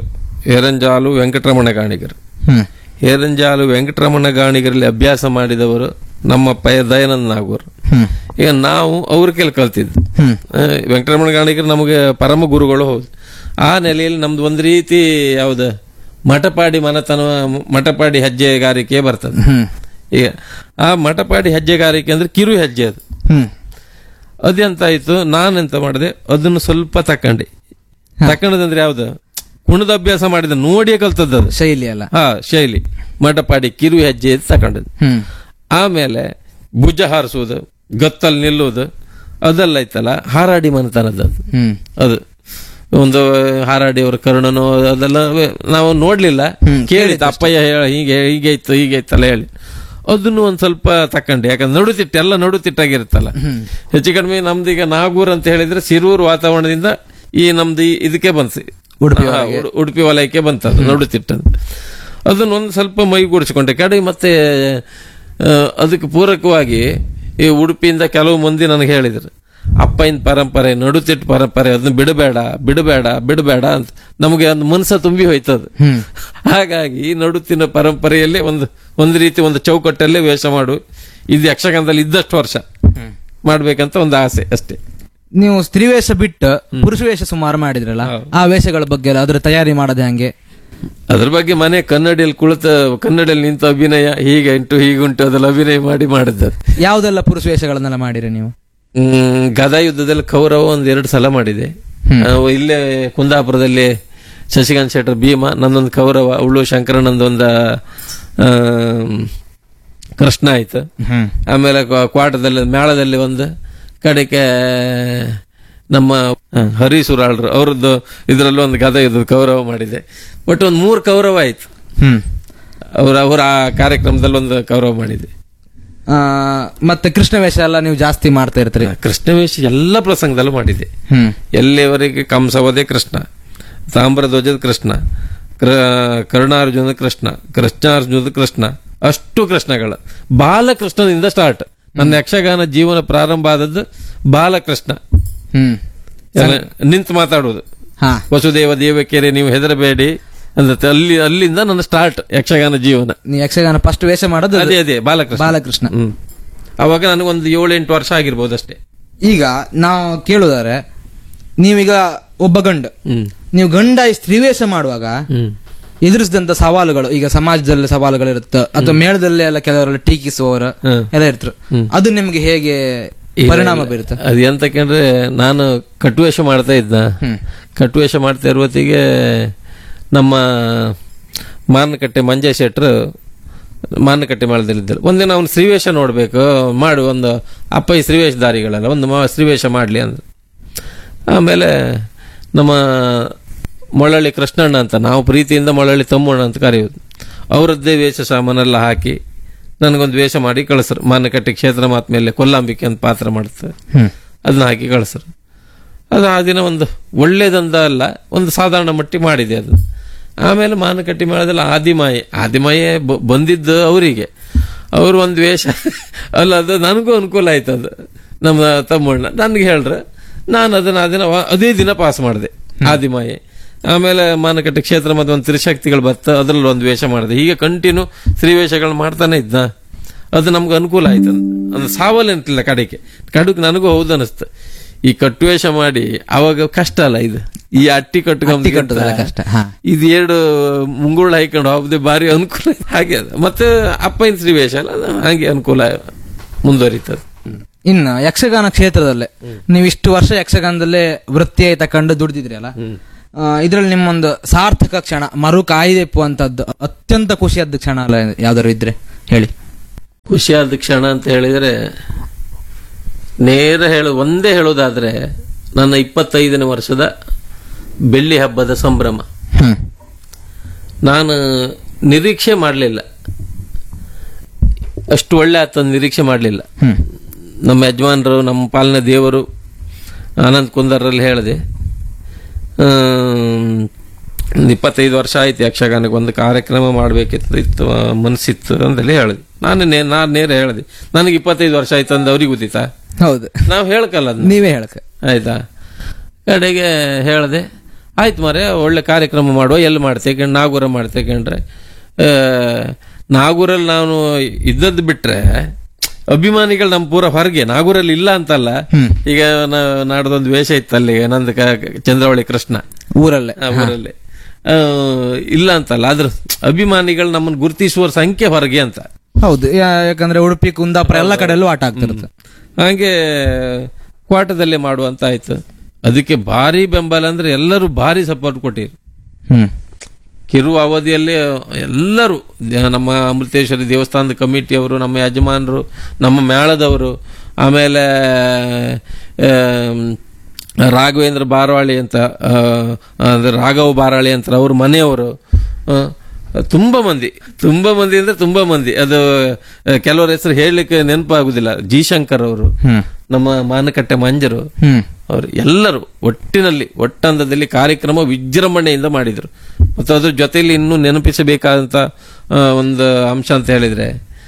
ಹೇರಂಜಾಲು ವೆಂಕಟರಮಣ ಗಾಣಿಗರು. ಹೇರಂಜಾಲು ವೆಂಕಟರಮಣ ಗಾಣಿಗರಲ್ಲಿ ಅಭ್ಯಾಸ ಮಾಡಿದವರು ನಮ್ಮಪ್ಪ ದಯಾನಂದ ನಾಗೂರ್. ಈಗ ನಾವು ಅವ್ರ ಕೆಲ ಕಲ್ತಿದ್ದು. ವೆಂಕಟರಮಣ ಗಾಣಿಗರು ನಮಗೆ ಪರಮ ಗುರುಗಳು ಹೌದು. ಆ ನೆಲೆಯಲ್ಲಿ ನಮ್ದು ಒಂದು ರೀತಿ ಯಾವ್ದು ಮಠಪಾಡಿ ಮನತನ, ಮಠಪಾಡಿ ಹೆಜ್ಜೆಗಾರಿಕೆ ಬರ್ತದೆ. ಈಗ ಆ ಮಠಪಾಡಿ ಹೆಜ್ಜೆಗಾರಿಕೆ ಅಂದ್ರೆ ಕಿರು ಹೆಜ್ಜೆ ಅದು. ಅದೆಂತಾಯ್ತು, ನಾನೆಂತ ಮಾಡಿದೆ, ಅದನ್ನು ಸ್ವಲ್ಪ ತಕೊಂಡದಂದ್ರೆ ಯಾವ್ದು ಕುಣದ ಅಭ್ಯಾಸ ಮಾಡಿದ ನೋಡಿಯೇ ಕಲ್ತದ್ದು ಅದು ಶೈಲಿ ಅಲ್ಲ. ಶೈಲಿ ಮಠಪಾಡಿ ಕಿರು ಹೆಜ್ಜೆ ತಕೊಂಡದ್ದು. ಆಮೇಲೆ ಭುಜ ಹಾರಿಸುವುದು, ಗತ್ತಲ್ಲಿ ನಿಲ್ಲುವುದು, ಅದೆಲ್ಲ ಐತಲ್ಲ ಹಾರಾಡಿ ಮನತನದ್ದು ಅದು. ಒಂದು ಹಾರಾಡಿ ಅವರ ಕರುಣನು ಅದೆಲ್ಲ ನಾವು ನೋಡ್ಲಿಲ್ಲ, ಕೇಳಿದ್ದು ಅಪ್ಪಯ್ಯ ಹೇಳ ಹೀಗೆ ಇತ್ತಲ್ಲ ಹೇಳಿ ಅದನ್ನು ಒಂದ್ ಸ್ವಲ್ಪ ತಕೊಂಡೆ. ಯಾಕಂದ್ರೆ ನಡುತಿಟ್ಟು ಎಲ್ಲ ನಡುತಿಟ್ಟಾಗಿರುತ್ತಲ್ಲ. ಹೆಚ್ಚು ಕಡಿಮೆ ನಮ್ದೀಗ ನಾಗೂರ್ ಅಂತ ಹೇಳಿದ್ರೆ ಸಿರೂರು ವಾತಾವರಣದಿಂದ ಈ ನಮ್ದು ಇದಕ್ಕೆ ಬಂತು, ಉಡುಪಿ ವಲಯಕ್ಕೆ ಬಂತದ್ದು ನಡುತಿಟ್ಟದ್ದು. ಅದನ್ನೊಂದು ಸ್ವಲ್ಪ ಮೈಗೂಡಿಸಿಕೊಂಡೆ ಕಡೆ. ಮತ್ತೆ ಅದಕ್ಕೆ ಪೂರಕವಾಗಿ ಈ ಉಡುಪಿಯಿಂದ ಕೆಲವು ಮಂದಿ ನನಗೆ ಹೇಳಿದ್ರು, ಅಪ್ಪನ ಪರಂಪರೆ, ನಡುತಿಟ್ಟು ಪರಂಪರೆ, ಅದನ್ನ ಬಿಡಬೇಡ ಅಂತ ನಮಗೆ ಒಂದು ಮನಸ್ಸ ತುಂಬಿ ಹೋಯ್ತದು. ಹಾಗಾಗಿ ನಡುತಿನ ಪರಂಪರೆಯಲ್ಲಿ ಒಂದು ರೀತಿ ಒಂದು ಚೌಕಟ್ಟಲ್ಲೇ ವೇಷ ಮಾಡು, ಇದು ಯಕ್ಷಗಾನದಲ್ಲಿ ಇದ್ದಷ್ಟು ವರ್ಷ ಮಾಡ್ಬೇಕಂತ ಒಂದು ಆಸೆ ಅಷ್ಟೇ. ನೀವು ಸ್ತ್ರೀ ವೇಷ ಬಿಟ್ಟು ಪುರುಷ ವೇಷ ಸುಮಾರು ಮಾಡಿದ್ರಲ್ಲ, ಆ ವೇಷಗಳ ಬಗ್ಗೆ ಅದ್ರ ತಯಾರಿ ಮಾಡೋದು ಹೆಂಗೆ? ಅದ್ರ ಬಗ್ಗೆ ಮನೆ ಕನ್ನಡಿಯಲ್ಲಿ ನಿಂತ ಅಭಿನಯ ಹೀಗುಂಟು ಅದೆಲ್ಲ ಅಭಿನಯ ಮಾಡಿದ್ದು. ಯಾವ್ದೆಲ್ಲ ಪುರುಷ ವೇಷಗಳನ್ನೆಲ್ಲ ಮಾಡಿರಿ ನೀವು? ಗದಾ ಯುದ್ಧದಲ್ಲಿ ಕೌರವ 1-2 ಸಲ ಮಾಡಿದೆ. ಇಲ್ಲೇ ಕುಂದಾಪುರದಲ್ಲಿ ಶಶಿಕಾಂತ್ ಶೆಟ್ಟರ್ ಭೀಮ, ನಂದೊಂದು ಕೌರವ, ಉಳ್ಳು ಶಂಕರಣ್ಣಂದೊಂದು ಕೃಷ್ಣ ಆಯ್ತು. ಆಮೇಲೆ ಕ್ವಾಟದಲ್ಲಿ ಮೇಳದಲ್ಲಿ ಒಂದು ಕಡೆಗೆ ನಮ್ಮ ಹರಿಸುರಾಳ್ರು ಅವ್ರದ್ದು ಇದರಲ್ಲೂ ಒಂದು ಗದಾ ಯುದ್ಧದ ಕೌರವ ಮಾಡಿದೆ. ಒಟ್ಟು ಒಂದು 3 ಕೌರವ ಆಯ್ತು. ಅವರ ಆ ಕಾರ್ಯಕ್ರಮದಲ್ಲಿ ಒಂದು ಕೌರವ ಮಾಡಿದೆ. ಮತ್ತೆ ಕೃಷ್ಣ ವೇಷ ಎಲ್ಲ ನೀವು ಜಾಸ್ತಿ ಮಾಡ್ತಾ ಇರ್ತೀರಿ? ಕೃಷ್ಣ ವೇಷ ಎಲ್ಲ ಪ್ರಸಂಗದಲ್ಲೂ ಮಾಡಿದೆ. ಎಲ್ಲಿವರೆಗೆ ಕಂಸವದೇ ಕೃಷ್ಣ, ತಾಮ್ರಧ್ವಜದ ಕೃಷ್ಣ, ಕರುಣಾರ್ಜುನದ ಕೃಷ್ಣ, ಕೃಷ್ಣಾರ್ಜುನದ ಕೃಷ್ಣ, ಅಷ್ಟು ಕೃಷ್ಣಗಳ ಬಾಲಕೃಷ್ಣನಿಂದ ಸ್ಟಾರ್ಟ್. ನನ್ನ ಯಕ್ಷಗಾನ ಜೀವನ ಪ್ರಾರಂಭ ಆದದ್ದು ಬಾಲಕೃಷ್ಣ ನಿಂತು ಮಾತಾಡುವುದು, ವಸುದೇವ ದೇವಕೆರೆ ನೀವು ಹೆದರಬೇಡಿ ಅಂತ ಅಲ್ಲಿಂದ ನನ್ನ ಸ್ಟಾರ್ಟ್ ಯಕ್ಷಗಾನ ಜೀವನ. ಯಕ್ಷಗಾನ ಫಸ್ಟ್ ವೇಷ ಮಾಡೋದು ಅದೇ ಬಾಲಕೃಷ್ಣ. ಅವಾಗ ನನಗೊಂದು 7-8 ವರ್ಷ ಆಗಿರ್ಬೋದು ಅಷ್ಟೇ. ಈಗ ನಾವು ಕೇಳುದಾರೆ, ನೀವೀಗ ಒಬ್ಬ ನೀವು ಗಂಡ ಈ ಸ್ತ್ರೀ ವೇಷ ಮಾಡುವಾಗ ಎದುರಿಸಿದಂತ ಸವಾಲುಗಳು, ಈಗ ಸಮಾಜದಲ್ಲಿ ಸವಾಲುಗಳು ಇರುತ್ತೆ ಅಥವಾ ಮೇಳದಲ್ಲಿ ಎಲ್ಲ ಕೆಲವರೆಲ್ಲ ಟೀಕಿಸುವವರು ಎಲ್ಲ ಇರ್ತರು, ಅದು ನಿಮ್ಗೆ ಹೇಗೆ ಪರಿಣಾಮ ಬೀರುತ್ತೆ? ಅದು ಎಂತಕಂದ್ರೆ, ನಾನು ಕಟ್ಟುವೇಷ ಮಾಡ್ತಾ ಕಟ್ಟುವೇಷ ಮಾಡ್ತಾ ಇರುವತ್ತಿಗೆ ನಮ್ಮ ಮಾನಕಟ್ಟೆ ಮಂಜ ಶೆಟ್ರು ಮಾನಕಟ್ಟೆ ಮೇಳದಲ್ಲಿದ್ದರು. ಒಂದಿನ ಅವನು ಶ್ರೀವೇಷ ನೋಡ್ಬೇಕು ಒಂದು ಅಪ್ಪ ಈ ಶ್ರೀವೇಷಧಾರಿಗಳೆಲ್ಲ ಒಂದು ಶ್ರೀವೇಷ ಮಾಡಲಿ ಅಂದ್ರು. ಆಮೇಲೆ ನಮ್ಮ ಮೊಳಳ್ಳಿ ಕೃಷ್ಣಣ್ಣ ಅಂತ, ನಾವು ಪ್ರೀತಿಯಿಂದ ಮೊಳಳ್ಳಿ ತಮ್ಮಣ್ಣ ಅಂತ ಕರೆಯೋದು, ಅವರದ್ದೇ ವೇಷ ಸಾಮಾನೆಲ್ಲ ಹಾಕಿ ನನಗೊಂದು ವೇಷ ಮಾಡಿ ಕಳಿಸ್ರು. ಮಾನಕಟ್ಟೆ ಕ್ಷೇತ್ರ ಮಾತ್ ಮೇಲೆ ಕೊಲ್ಲಾಂಬಿಕೆ ಅಂತ ಪಾತ್ರ ಮಾಡ್ತಾರೆ, ಅದನ್ನ ಹಾಕಿ ಕಳಿಸ್ರು. ಅದು ಆ ದಿನ ಒಂದು ಒಳ್ಳೇದಂದ ಅಲ್ಲ, ಒಂದು ಸಾಧಾರಣ ಮಟ್ಟಿಗೆ ಮಾಡಿದೆ ಅದು. ಆಮೇಲೆ ಮಾನಕಟ್ಟಿ ಮೇಳದಲ್ಲಿ ಆದಿಮಾಯೆ ಬಂದಿದ್ದು ಅವರಿಗೆ, ಅವರು ಒಂದು ವೇಷ ಅಲ್ಲ, ಅದು ನನಗೂ ಅನುಕೂಲ ಆಯ್ತು. ಅದು ನಮ್ಮ ತಮ್ಮಣ್ಣ ನನಗೆ ಹೇಳ್ರೆ, ನಾನು ಅದನ್ನ ಅದೇ ದಿನ ಪಾಸ್ ಮಾಡಿದೆ ಆದಿಮಾಯೆ. ಆಮೇಲೆ ಮಾನಕಟ್ಟೆ ಕ್ಷೇತ್ರ ಮತ್ತು ಒಂದು ತ್ರಿಶಕ್ತಿಗಳು ಬತ್ತ, ಅದರಲ್ಲಿ ಒಂದು ವೇಷ ಮಾಡಿದೆ. ಹೀಗೆ ಕಂಟಿನ್ಯೂ ಶ್ರೀವೇಷಗಳು ಮಾಡ್ತಾನೆ ಇದ್ದ. ಅದು ನಮ್ಗೆ ಅನುಕೂಲ ಆಯ್ತು. ಅಂದ್ರೆ ಸಾವಲ್ಲೆಂತಿಲ್ಲ ಕಡೆಗೆ ನನಗೂ ಹೌದು ಅನಿಸ್ತು. ಈ ಕಟ್ಟುವೇಷ ಮಾಡಿ ಅವಾಗ ಕಷ್ಟ ಅಲ್ಲ, ಇದು ಈ ಅಟ್ಟಿ ಕಟ್ಟುದ ಕಷ್ಟ, ಇದು 2 ಮುಂಗುಳ್ಳು ಹಾಕೊಂಡು ಹೋಗದೆ ಭಾರಿ ಅನುಕೂಲ. ಹಾಗೆ ಅದು ಮತ್ತೆ ಅಪ್ಪನ ಶ್ರೀವೇಷ ಅಲ್ಲ, ಹಾಗೆ ಅನುಕೂಲ ಮುಂದುವರಿತದೆ. ಇನ್ನು ಯಕ್ಷಗಾನ ಕ್ಷೇತ್ರದಲ್ಲೇ ನೀವು ಇಷ್ಟು ವರ್ಷ ಯಕ್ಷಗಾನದಲ್ಲೇ ವೃತ್ತಿಯಾಗಿ ತಕೊಂಡು ದುಡ್ದಿದ್ರಿ ಅಲ್ಲ, ಇದ್ರಲ್ಲಿ ನಿಮ್ಮೊಂದು ಸಾರ್ಥಕ ಕ್ಷಣ ಮರು ಕಾಯ್ದೆಪ್ಪು ಅಂತದ್ದು ಅತ್ಯಂತ ಖುಷಿಯಾದ ಕ್ಷಣ ಅಲ್ಲ ಯಾವ್ದಾದ್ರು ಇದ್ರೆ ಹೇಳಿ? ಖುಷಿಯಾದ ಕ್ಷಣ ಅಂತ ಹೇಳಿದ್ರೆ ನೇರ ಒಂದೇ ಹೇಳೋದಾದ್ರೆ, ನನ್ನ 25ನೇ ವರ್ಷದ ಬೆಳ್ಳಿ ಹಬ್ಬದ ಸಂಭ್ರಮ. ನಾನು ನಿರೀಕ್ಷೆ ಮಾಡಲಿಲ್ಲ, ಅಷ್ಟು ಒಳ್ಳೆ ಆತ ನಿರೀಕ್ಷೆ ಮಾಡಲಿಲ್ಲ. ನಮ್ಮ ಯಜಮಾನರು, ನಮ್ಮ ಪಾಲನೆ ದೇವರು ಅನಂತ್ ಕುಂದರಲ್ಲಿ ಹೇಳಿದೆ, 25 ವರ್ಷ ಆಯ್ತು ಯಕ್ಷಗಾನಕ್ಕೆ ಒಂದು ಕಾರ್ಯಕ್ರಮ ಮಾಡಬೇಕಿತ್ತು ಮನಸ್ಸಿತ್ತು ಅಂತೆಲ್ಲ ಹೇಳಿದೆ. ನಾನು ನೇರ ಹೇಳಿದೆ, ನನಗೆ 25 ವರ್ಷ ಆಯ್ತು ಅಂದ ಅವ್ರಿಗೆ ಗೊತ್ತಿತ್ತಾ? ಹೌದು, ನಾವು ಹೇಳ್ಕಲ್ಲ, ನೀವೇ ಹೇಳ್ಕ ಆಯ್ತಾ. ಕಡೆಗೆ ಹೇಳಿದೆ, ಆಯ್ತು ಮಾರೆ ಒಳ್ಳೆ ಕಾರ್ಯಕ್ರಮ ಮಾಡುವ, ಎಲ್ಲಿ ಮಾಡ್ತೇವೆ? ನಾಗೂರ ಮಾಡ್ತೇಕೊಂಡ್ರೆ, ನಾಗೂರಲ್ಲಿ ನಾನು ಇದ್ದದ್ದು ಬಿಟ್ರೆ ಅಭಿಮಾನಿಗಳು ನಮ್ಮ ಪೂರ ಹೊರಗೆ, ನಾಗೂರಲ್ಲಿ ಇಲ್ಲ ಅಂತಲ್ಲ. ಈಗ ನಾಡ್ದೊಂದು ವೇಷ ಇತ್ತು ಅಲ್ಲಿ ನಂದು ಚಂದ್ರವಳ್ಳಿ ಕೃಷ್ಣ ಊರಲ್ಲೇ ಊರಲ್ಲಿ ಇಲ್ಲ ಅಂತಲ್ಲ, ಆದ್ರ ಅಭಿಮಾನಿಗಳು ನಮ್ಮನ್ನು ಗುರುತಿಸುವ ಸಂಖ್ಯೆ ಹೊರಗೆ ಅಂತ. ಹೌದು, ಯಾಕಂದ್ರೆ ಉಡುಪಿ ಕುಂದಾಪುರ ಎಲ್ಲ ಕಡೆಯಲ್ಲೂ ಆಟ ಆಗ್ತಿರುತ್ತೆ. ಹಾಗೆ ಕ್ವಾಟದಲ್ಲಿ ಮಾಡುವಂತ ಆಯ್ತು. ಅದಕ್ಕೆ ಭಾರಿ ಬೆಂಬಲ ಅಂದ್ರೆ ಎಲ್ಲರೂ ಭಾರಿ ಸಪೋರ್ಟ್ ಕೊಟ್ಟಿರು. ಕಿರು ಅವಧಿಯಲ್ಲಿ ಎಲ್ಲರೂ, ನಮ್ಮ ಅಮೃತೇಶ್ವರಿ ದೇವಸ್ಥಾನದ ಕಮಿಟಿಯವರು, ನಮ್ಮ ಯಜಮಾನರು, ನಮ್ಮ ಮೇಳದವರು, ಆಮೇಲೆ ರಾಘವೇಂದ್ರ ಬಾರಾಳಿ ಅಂತ ಅಂದ್ರೆ ರಾಘವ ಬಾರಾಳಿ ಅಂತ ಅವ್ರ ಮನೆಯವರು, ತುಂಬಾ ಮಂದಿ ಅಂದ್ರೆ ತುಂಬಾ ಮಂದಿ. ಅದು ಕೆಲವರ ಹೆಸರು ಹೇಳಲಿಕ್ಕೆ ನೆನಪಾಗುದಿಲ್ಲ. ಜಿ ಶಂಕರ್ ಅವರು, ನಮ್ಮ ಮಾನಕಟ್ಟೆ ಮಂಜರು, ಅವರು ಎಲ್ಲರೂ ಒಟ್ಟಂದದಲ್ಲಿ ಕಾರ್ಯಕ್ರಮ ವಿಜೃಂಭಣೆಯಿಂದ ಮಾಡಿದ್ರು. ಮತ್ತು ಅದ್ರ ಜೊತೆಯಲ್ಲಿ ಇನ್ನೂ ನೆನಪಿಸಬೇಕಾದಂತ ಒಂದು ಅಂಶ ಅಂತ ಹೇಳಿದ್ರೆ,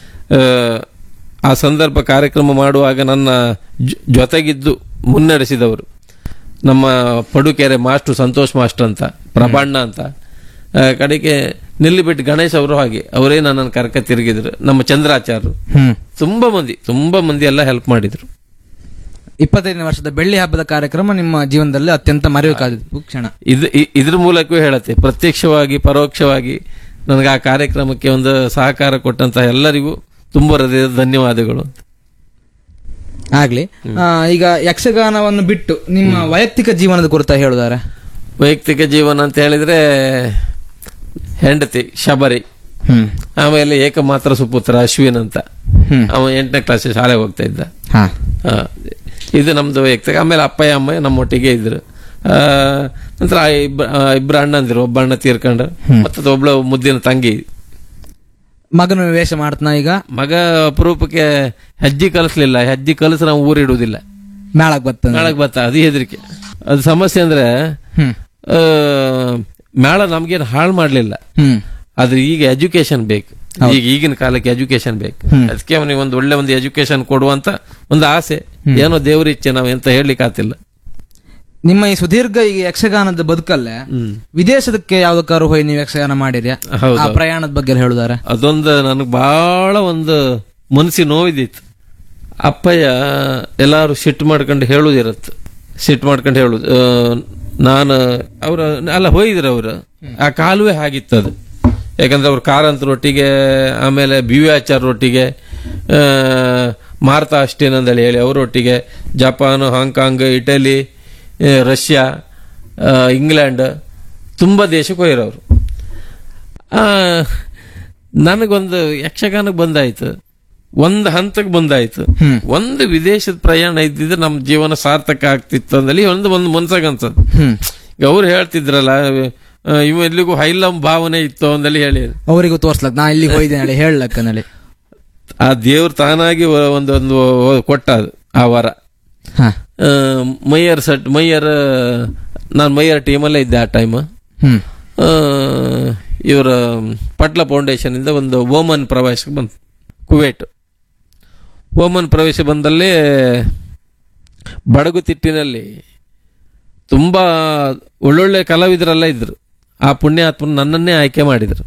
ಆ ಸಂದರ್ಭ ಕಾರ್ಯಕ್ರಮ ಮಾಡುವಾಗ ನನ್ನ ಜೊತೆಗಿದ್ದು ಮುನ್ನಡೆಸಿದವರು ನಮ್ಮ ಪಡುಕೆರೆ ಮಾಸ್ಟರ್ ಸಂತೋಷ್ ಮಾಸ್ಟರ್ ಅಂತ, ಪ್ರಭಾಣ್ಣ ಅಂತ, ಕಡೆಗೆ ನಿಲ್ಲಿಬಿಟ್ಟು ಗಣೇಶ್ ಅವರು, ಹಾಗೆ ಅವರೇ ನನ್ನನ್ನು ಕರ್ಕ ತಿರುಗಿದ್ರು. ನಮ್ಮ ಚಂದ್ರಾಚಾರ್ಯರು, ತುಂಬಾ ಮಂದಿ ಎಲ್ಲ ಹೆಲ್ಪ್ ಮಾಡಿದ್ರು. 25ನೇ ವರ್ಷದ ಬೆಳ್ಳಿ ಹಬ್ಬದ ಕಾರ್ಯಕ್ರಮ ನಿಮ್ಮ ಜೀವನದಲ್ಲಿ ಅತ್ಯಂತ ಮರೆಯೋಕ್ಕಾದ ಕ್ಷಣ. ಇದ್ರ ಮೂಲಕವೂ ಹೇಳತ್ತೆ, ಪ್ರತ್ಯಕ್ಷವಾಗಿ ಪರೋಕ್ಷವಾಗಿ ನನಗೆ ಆ ಕಾರ್ಯಕ್ರಮಕ್ಕೆ ಒಂದು ಸಹಕಾರ ಕೊಟ್ಟಂತ ಎಲ್ಲರಿಗೂ ತುಂಬ ಹೃದಯದ ಧನ್ಯವಾದಗಳು. ಆಗ್ಲಿ. ಈಗ ಯಕ್ಷಗಾನವನ್ನು ಬಿಟ್ಟು ನಿಮ್ಮ ವೈಯಕ್ತಿಕ ಜೀವನದ ಕುರಿತ ಹೇಳುದಾರೆ? ವೈಯಕ್ತಿಕ ಜೀವನ ಅಂತ ಹೇಳಿದ್ರೆ, ಹೆಂಡತಿ ಶಬರಿ, ಆಮೇಲೆ ಏಕಮಾತ್ರ ಸುಪುತ್ರ ಅಶ್ವಿನ್ ಅಂತ, ಅವ 8ನೇ ಕ್ಲಾಸ್ ಶಾಲೆಗೆ ಹೋಗ್ತಾ ಇದ್ದ. ಇದು ನಮ್ದು ವೈಯಕ್ತಿಕ. ಆಮೇಲೆ ಅಪ್ಪಯ್ಯ ಅಮ್ಮ ನಮ್ಮೊಟ್ಟಿಗೆ ಇದ್ರು. ನಂತರ ಇಬ್ರು ಅಣ್ಣಂದಿರು, ಒಬ್ಬ ಅಣ್ಣ ತೀರ್ಕೊಂಡು, ಮತ್ತದ ಒಬ್ಳು ಮುದ್ದಿನ ತಂಗಿ. ಮಗನ ವೇಷ ಮಾಡ್ತಾನ ಈಗ? ಮಗ ಅಪರೂಪಕ್ಕೆ ಹೆಜ್ಜೆ ಕಲಿಸ್ಲಿಲ್ಲ. ಹೆಜ್ಜೆ ಕಲಿಸ್ ನಾವು ಊರಿಡುವುದಿಲ್ಲ, ಮೇಳಕ್ ಬತ್ತ. ಅದು ಹೆದರಿಕೆ, ಅದು ಸಮಸ್ಯೆ. ಅಂದ್ರೆ ಮೇಳ ನಮ್ಗೇನು ಹಾಳು ಮಾಡ್ಲಿಲ್ಲ, ಆದ್ರೆ ಈಗ ಎಜುಕೇಶನ್ ಬೇಕು. ಈಗಿನ ಕಾಲಕ್ಕೆ ಎಜುಕೇಶನ್ ಬೇಕು. ಅದಕ್ಕೆ ಅವನಿಗೆ ಒಳ್ಳೆ ಒಂದು ಎಜುಕೇಶನ್ ಕೊಡುವಂತ ಒಂದು ಆಸೆ. ಏನೋ ದೇವ್ರ ಇಚ್ಛೆ, ನಾವು ಎಂತ ಹೇಳಲಿಕ್ಕೆ ಆತಿಲ್ಲ. ನಿಮ್ಮ ಈ ಸುದೀರ್ಘ ಈಗ ಯಕ್ಷಗಾನದ ಬದುಕಲ್ಲೇ ವಿದೇಶದಕ್ಕೆ ಯಾವ್ದಕ್ಕಾರು ಹೋಗಿ ನೀವು ಯಕ್ಷಗಾನ ಮಾಡಿರಿ? ಆ ಪ್ರಯಾಣದ ಬಗ್ಗೆ ಹೇಳುದಾರೆ? ಅದೊಂದು ನನಗೆ ಬಹಳ ಒಂದು ಮನಸ್ಸಿನ ನೋವಿದಿತ್ತು. ಅಪ್ಪಯ್ಯ ಎಲ್ಲಾರು ಸಿಟ್ಟು ಮಾಡ್ಕೊಂಡು ಹೇಳುದಿರತ್ತೆ, ನಾನು ಅವ್ರ ಅಲ್ಲ ಹೋಗಿದ್ರು ಅವರು. ಆ ಕಾಲುವೆ ಆಗಿತ್ತದು. ಯಾಕಂದ್ರೆ ಅವ್ರು ಕಾರಂತರೊಟ್ಟಿಗೆ, ಆಮೇಲೆ ಬಿ ವಿ ಆಚಾರ್ಯರೊಟ್ಟಿಗೆ, ಮಾರ್ತಾ ಅಷ್ಟೇನ್ ಅಂದೇಳಿ ಹೇಳಿ ಅವರೊಟ್ಟಿಗೆ Japan, Hong Kong, Italy, Russia, England ತುಂಬಾ ದೇಶಕ್ಕೆ ಹೋಗಿರೋರು. ನನಗೊಂದು ಯಕ್ಷಗಾನಕ್ಕೆ ಬಂದಾಯ್ತು, ಒಂದು ಹಂತಕ್ಕೆ ಬಂದಾಯ್ತು. ಒಂದು ವಿದೇಶದ ಪ್ರಯಾಣ ಇದ್ದಿದ್ರೆ ನಮ್ಮ ಜೀವನ ಸಾರ್ಥಕ ಆಗ್ತಿತ್ತು ಅಂದಲ್ಲಿ ಒಂದು ಮನ್ಸಾಗನ್ಸದ್. ಈಗ ಅವ್ರು ಹೇಳ್ತಿದ್ರಲ್ಲ, ಇವ ಎಲ್ಲಿಗೂ ಹೈಲಂ ಭಾವನೆ ಇತ್ತು ಅಂದಲ್ಲಿ ಹೇಳಿ ಅವರಿಗೂ ತೋರ್ಸ್ಲಕ್ ನಾ ಇಲ್ಲಿ ಹೋಯ್ದೆ ಹೇಳಕ್ಕನಲ್ಲಿ ಆ ದೇವ್ರು ತಾನಾಗಿ ಒಂದೊಂದು ಕೊಟ್ಟ ಆ ವರ. ನಾನು ಮೈಯರ್ ಟೀಮಲ್ಲೇ ಇದ್ದೆ ಆ ಟೈಮ್. ಇವರ ಪಟ್ಲ ಫೌಂಡೇಶನ್ ಇಂದ ಒಂದು ಓಮನ್ ಪ್ರವೇಶಕ್ಕೆ ಬಂತು, ಕುವೇಟ್ ಓಮನ್ ಪ್ರವೇಶ ಬಂದಲ್ಲಿ ಬಡಗುತಿಟ್ಟಿನಲ್ಲಿ ತುಂಬಾ ಒಳ್ಳೊಳ್ಳೆ ಕಲಾವಿದರೆಲ್ಲ ಇದ್ರು. ಆ ಪುಣ್ಯಾತ್ಮನ ನನ್ನನ್ನೇ ಆಯ್ಕೆ ಮಾಡಿದ್ರು.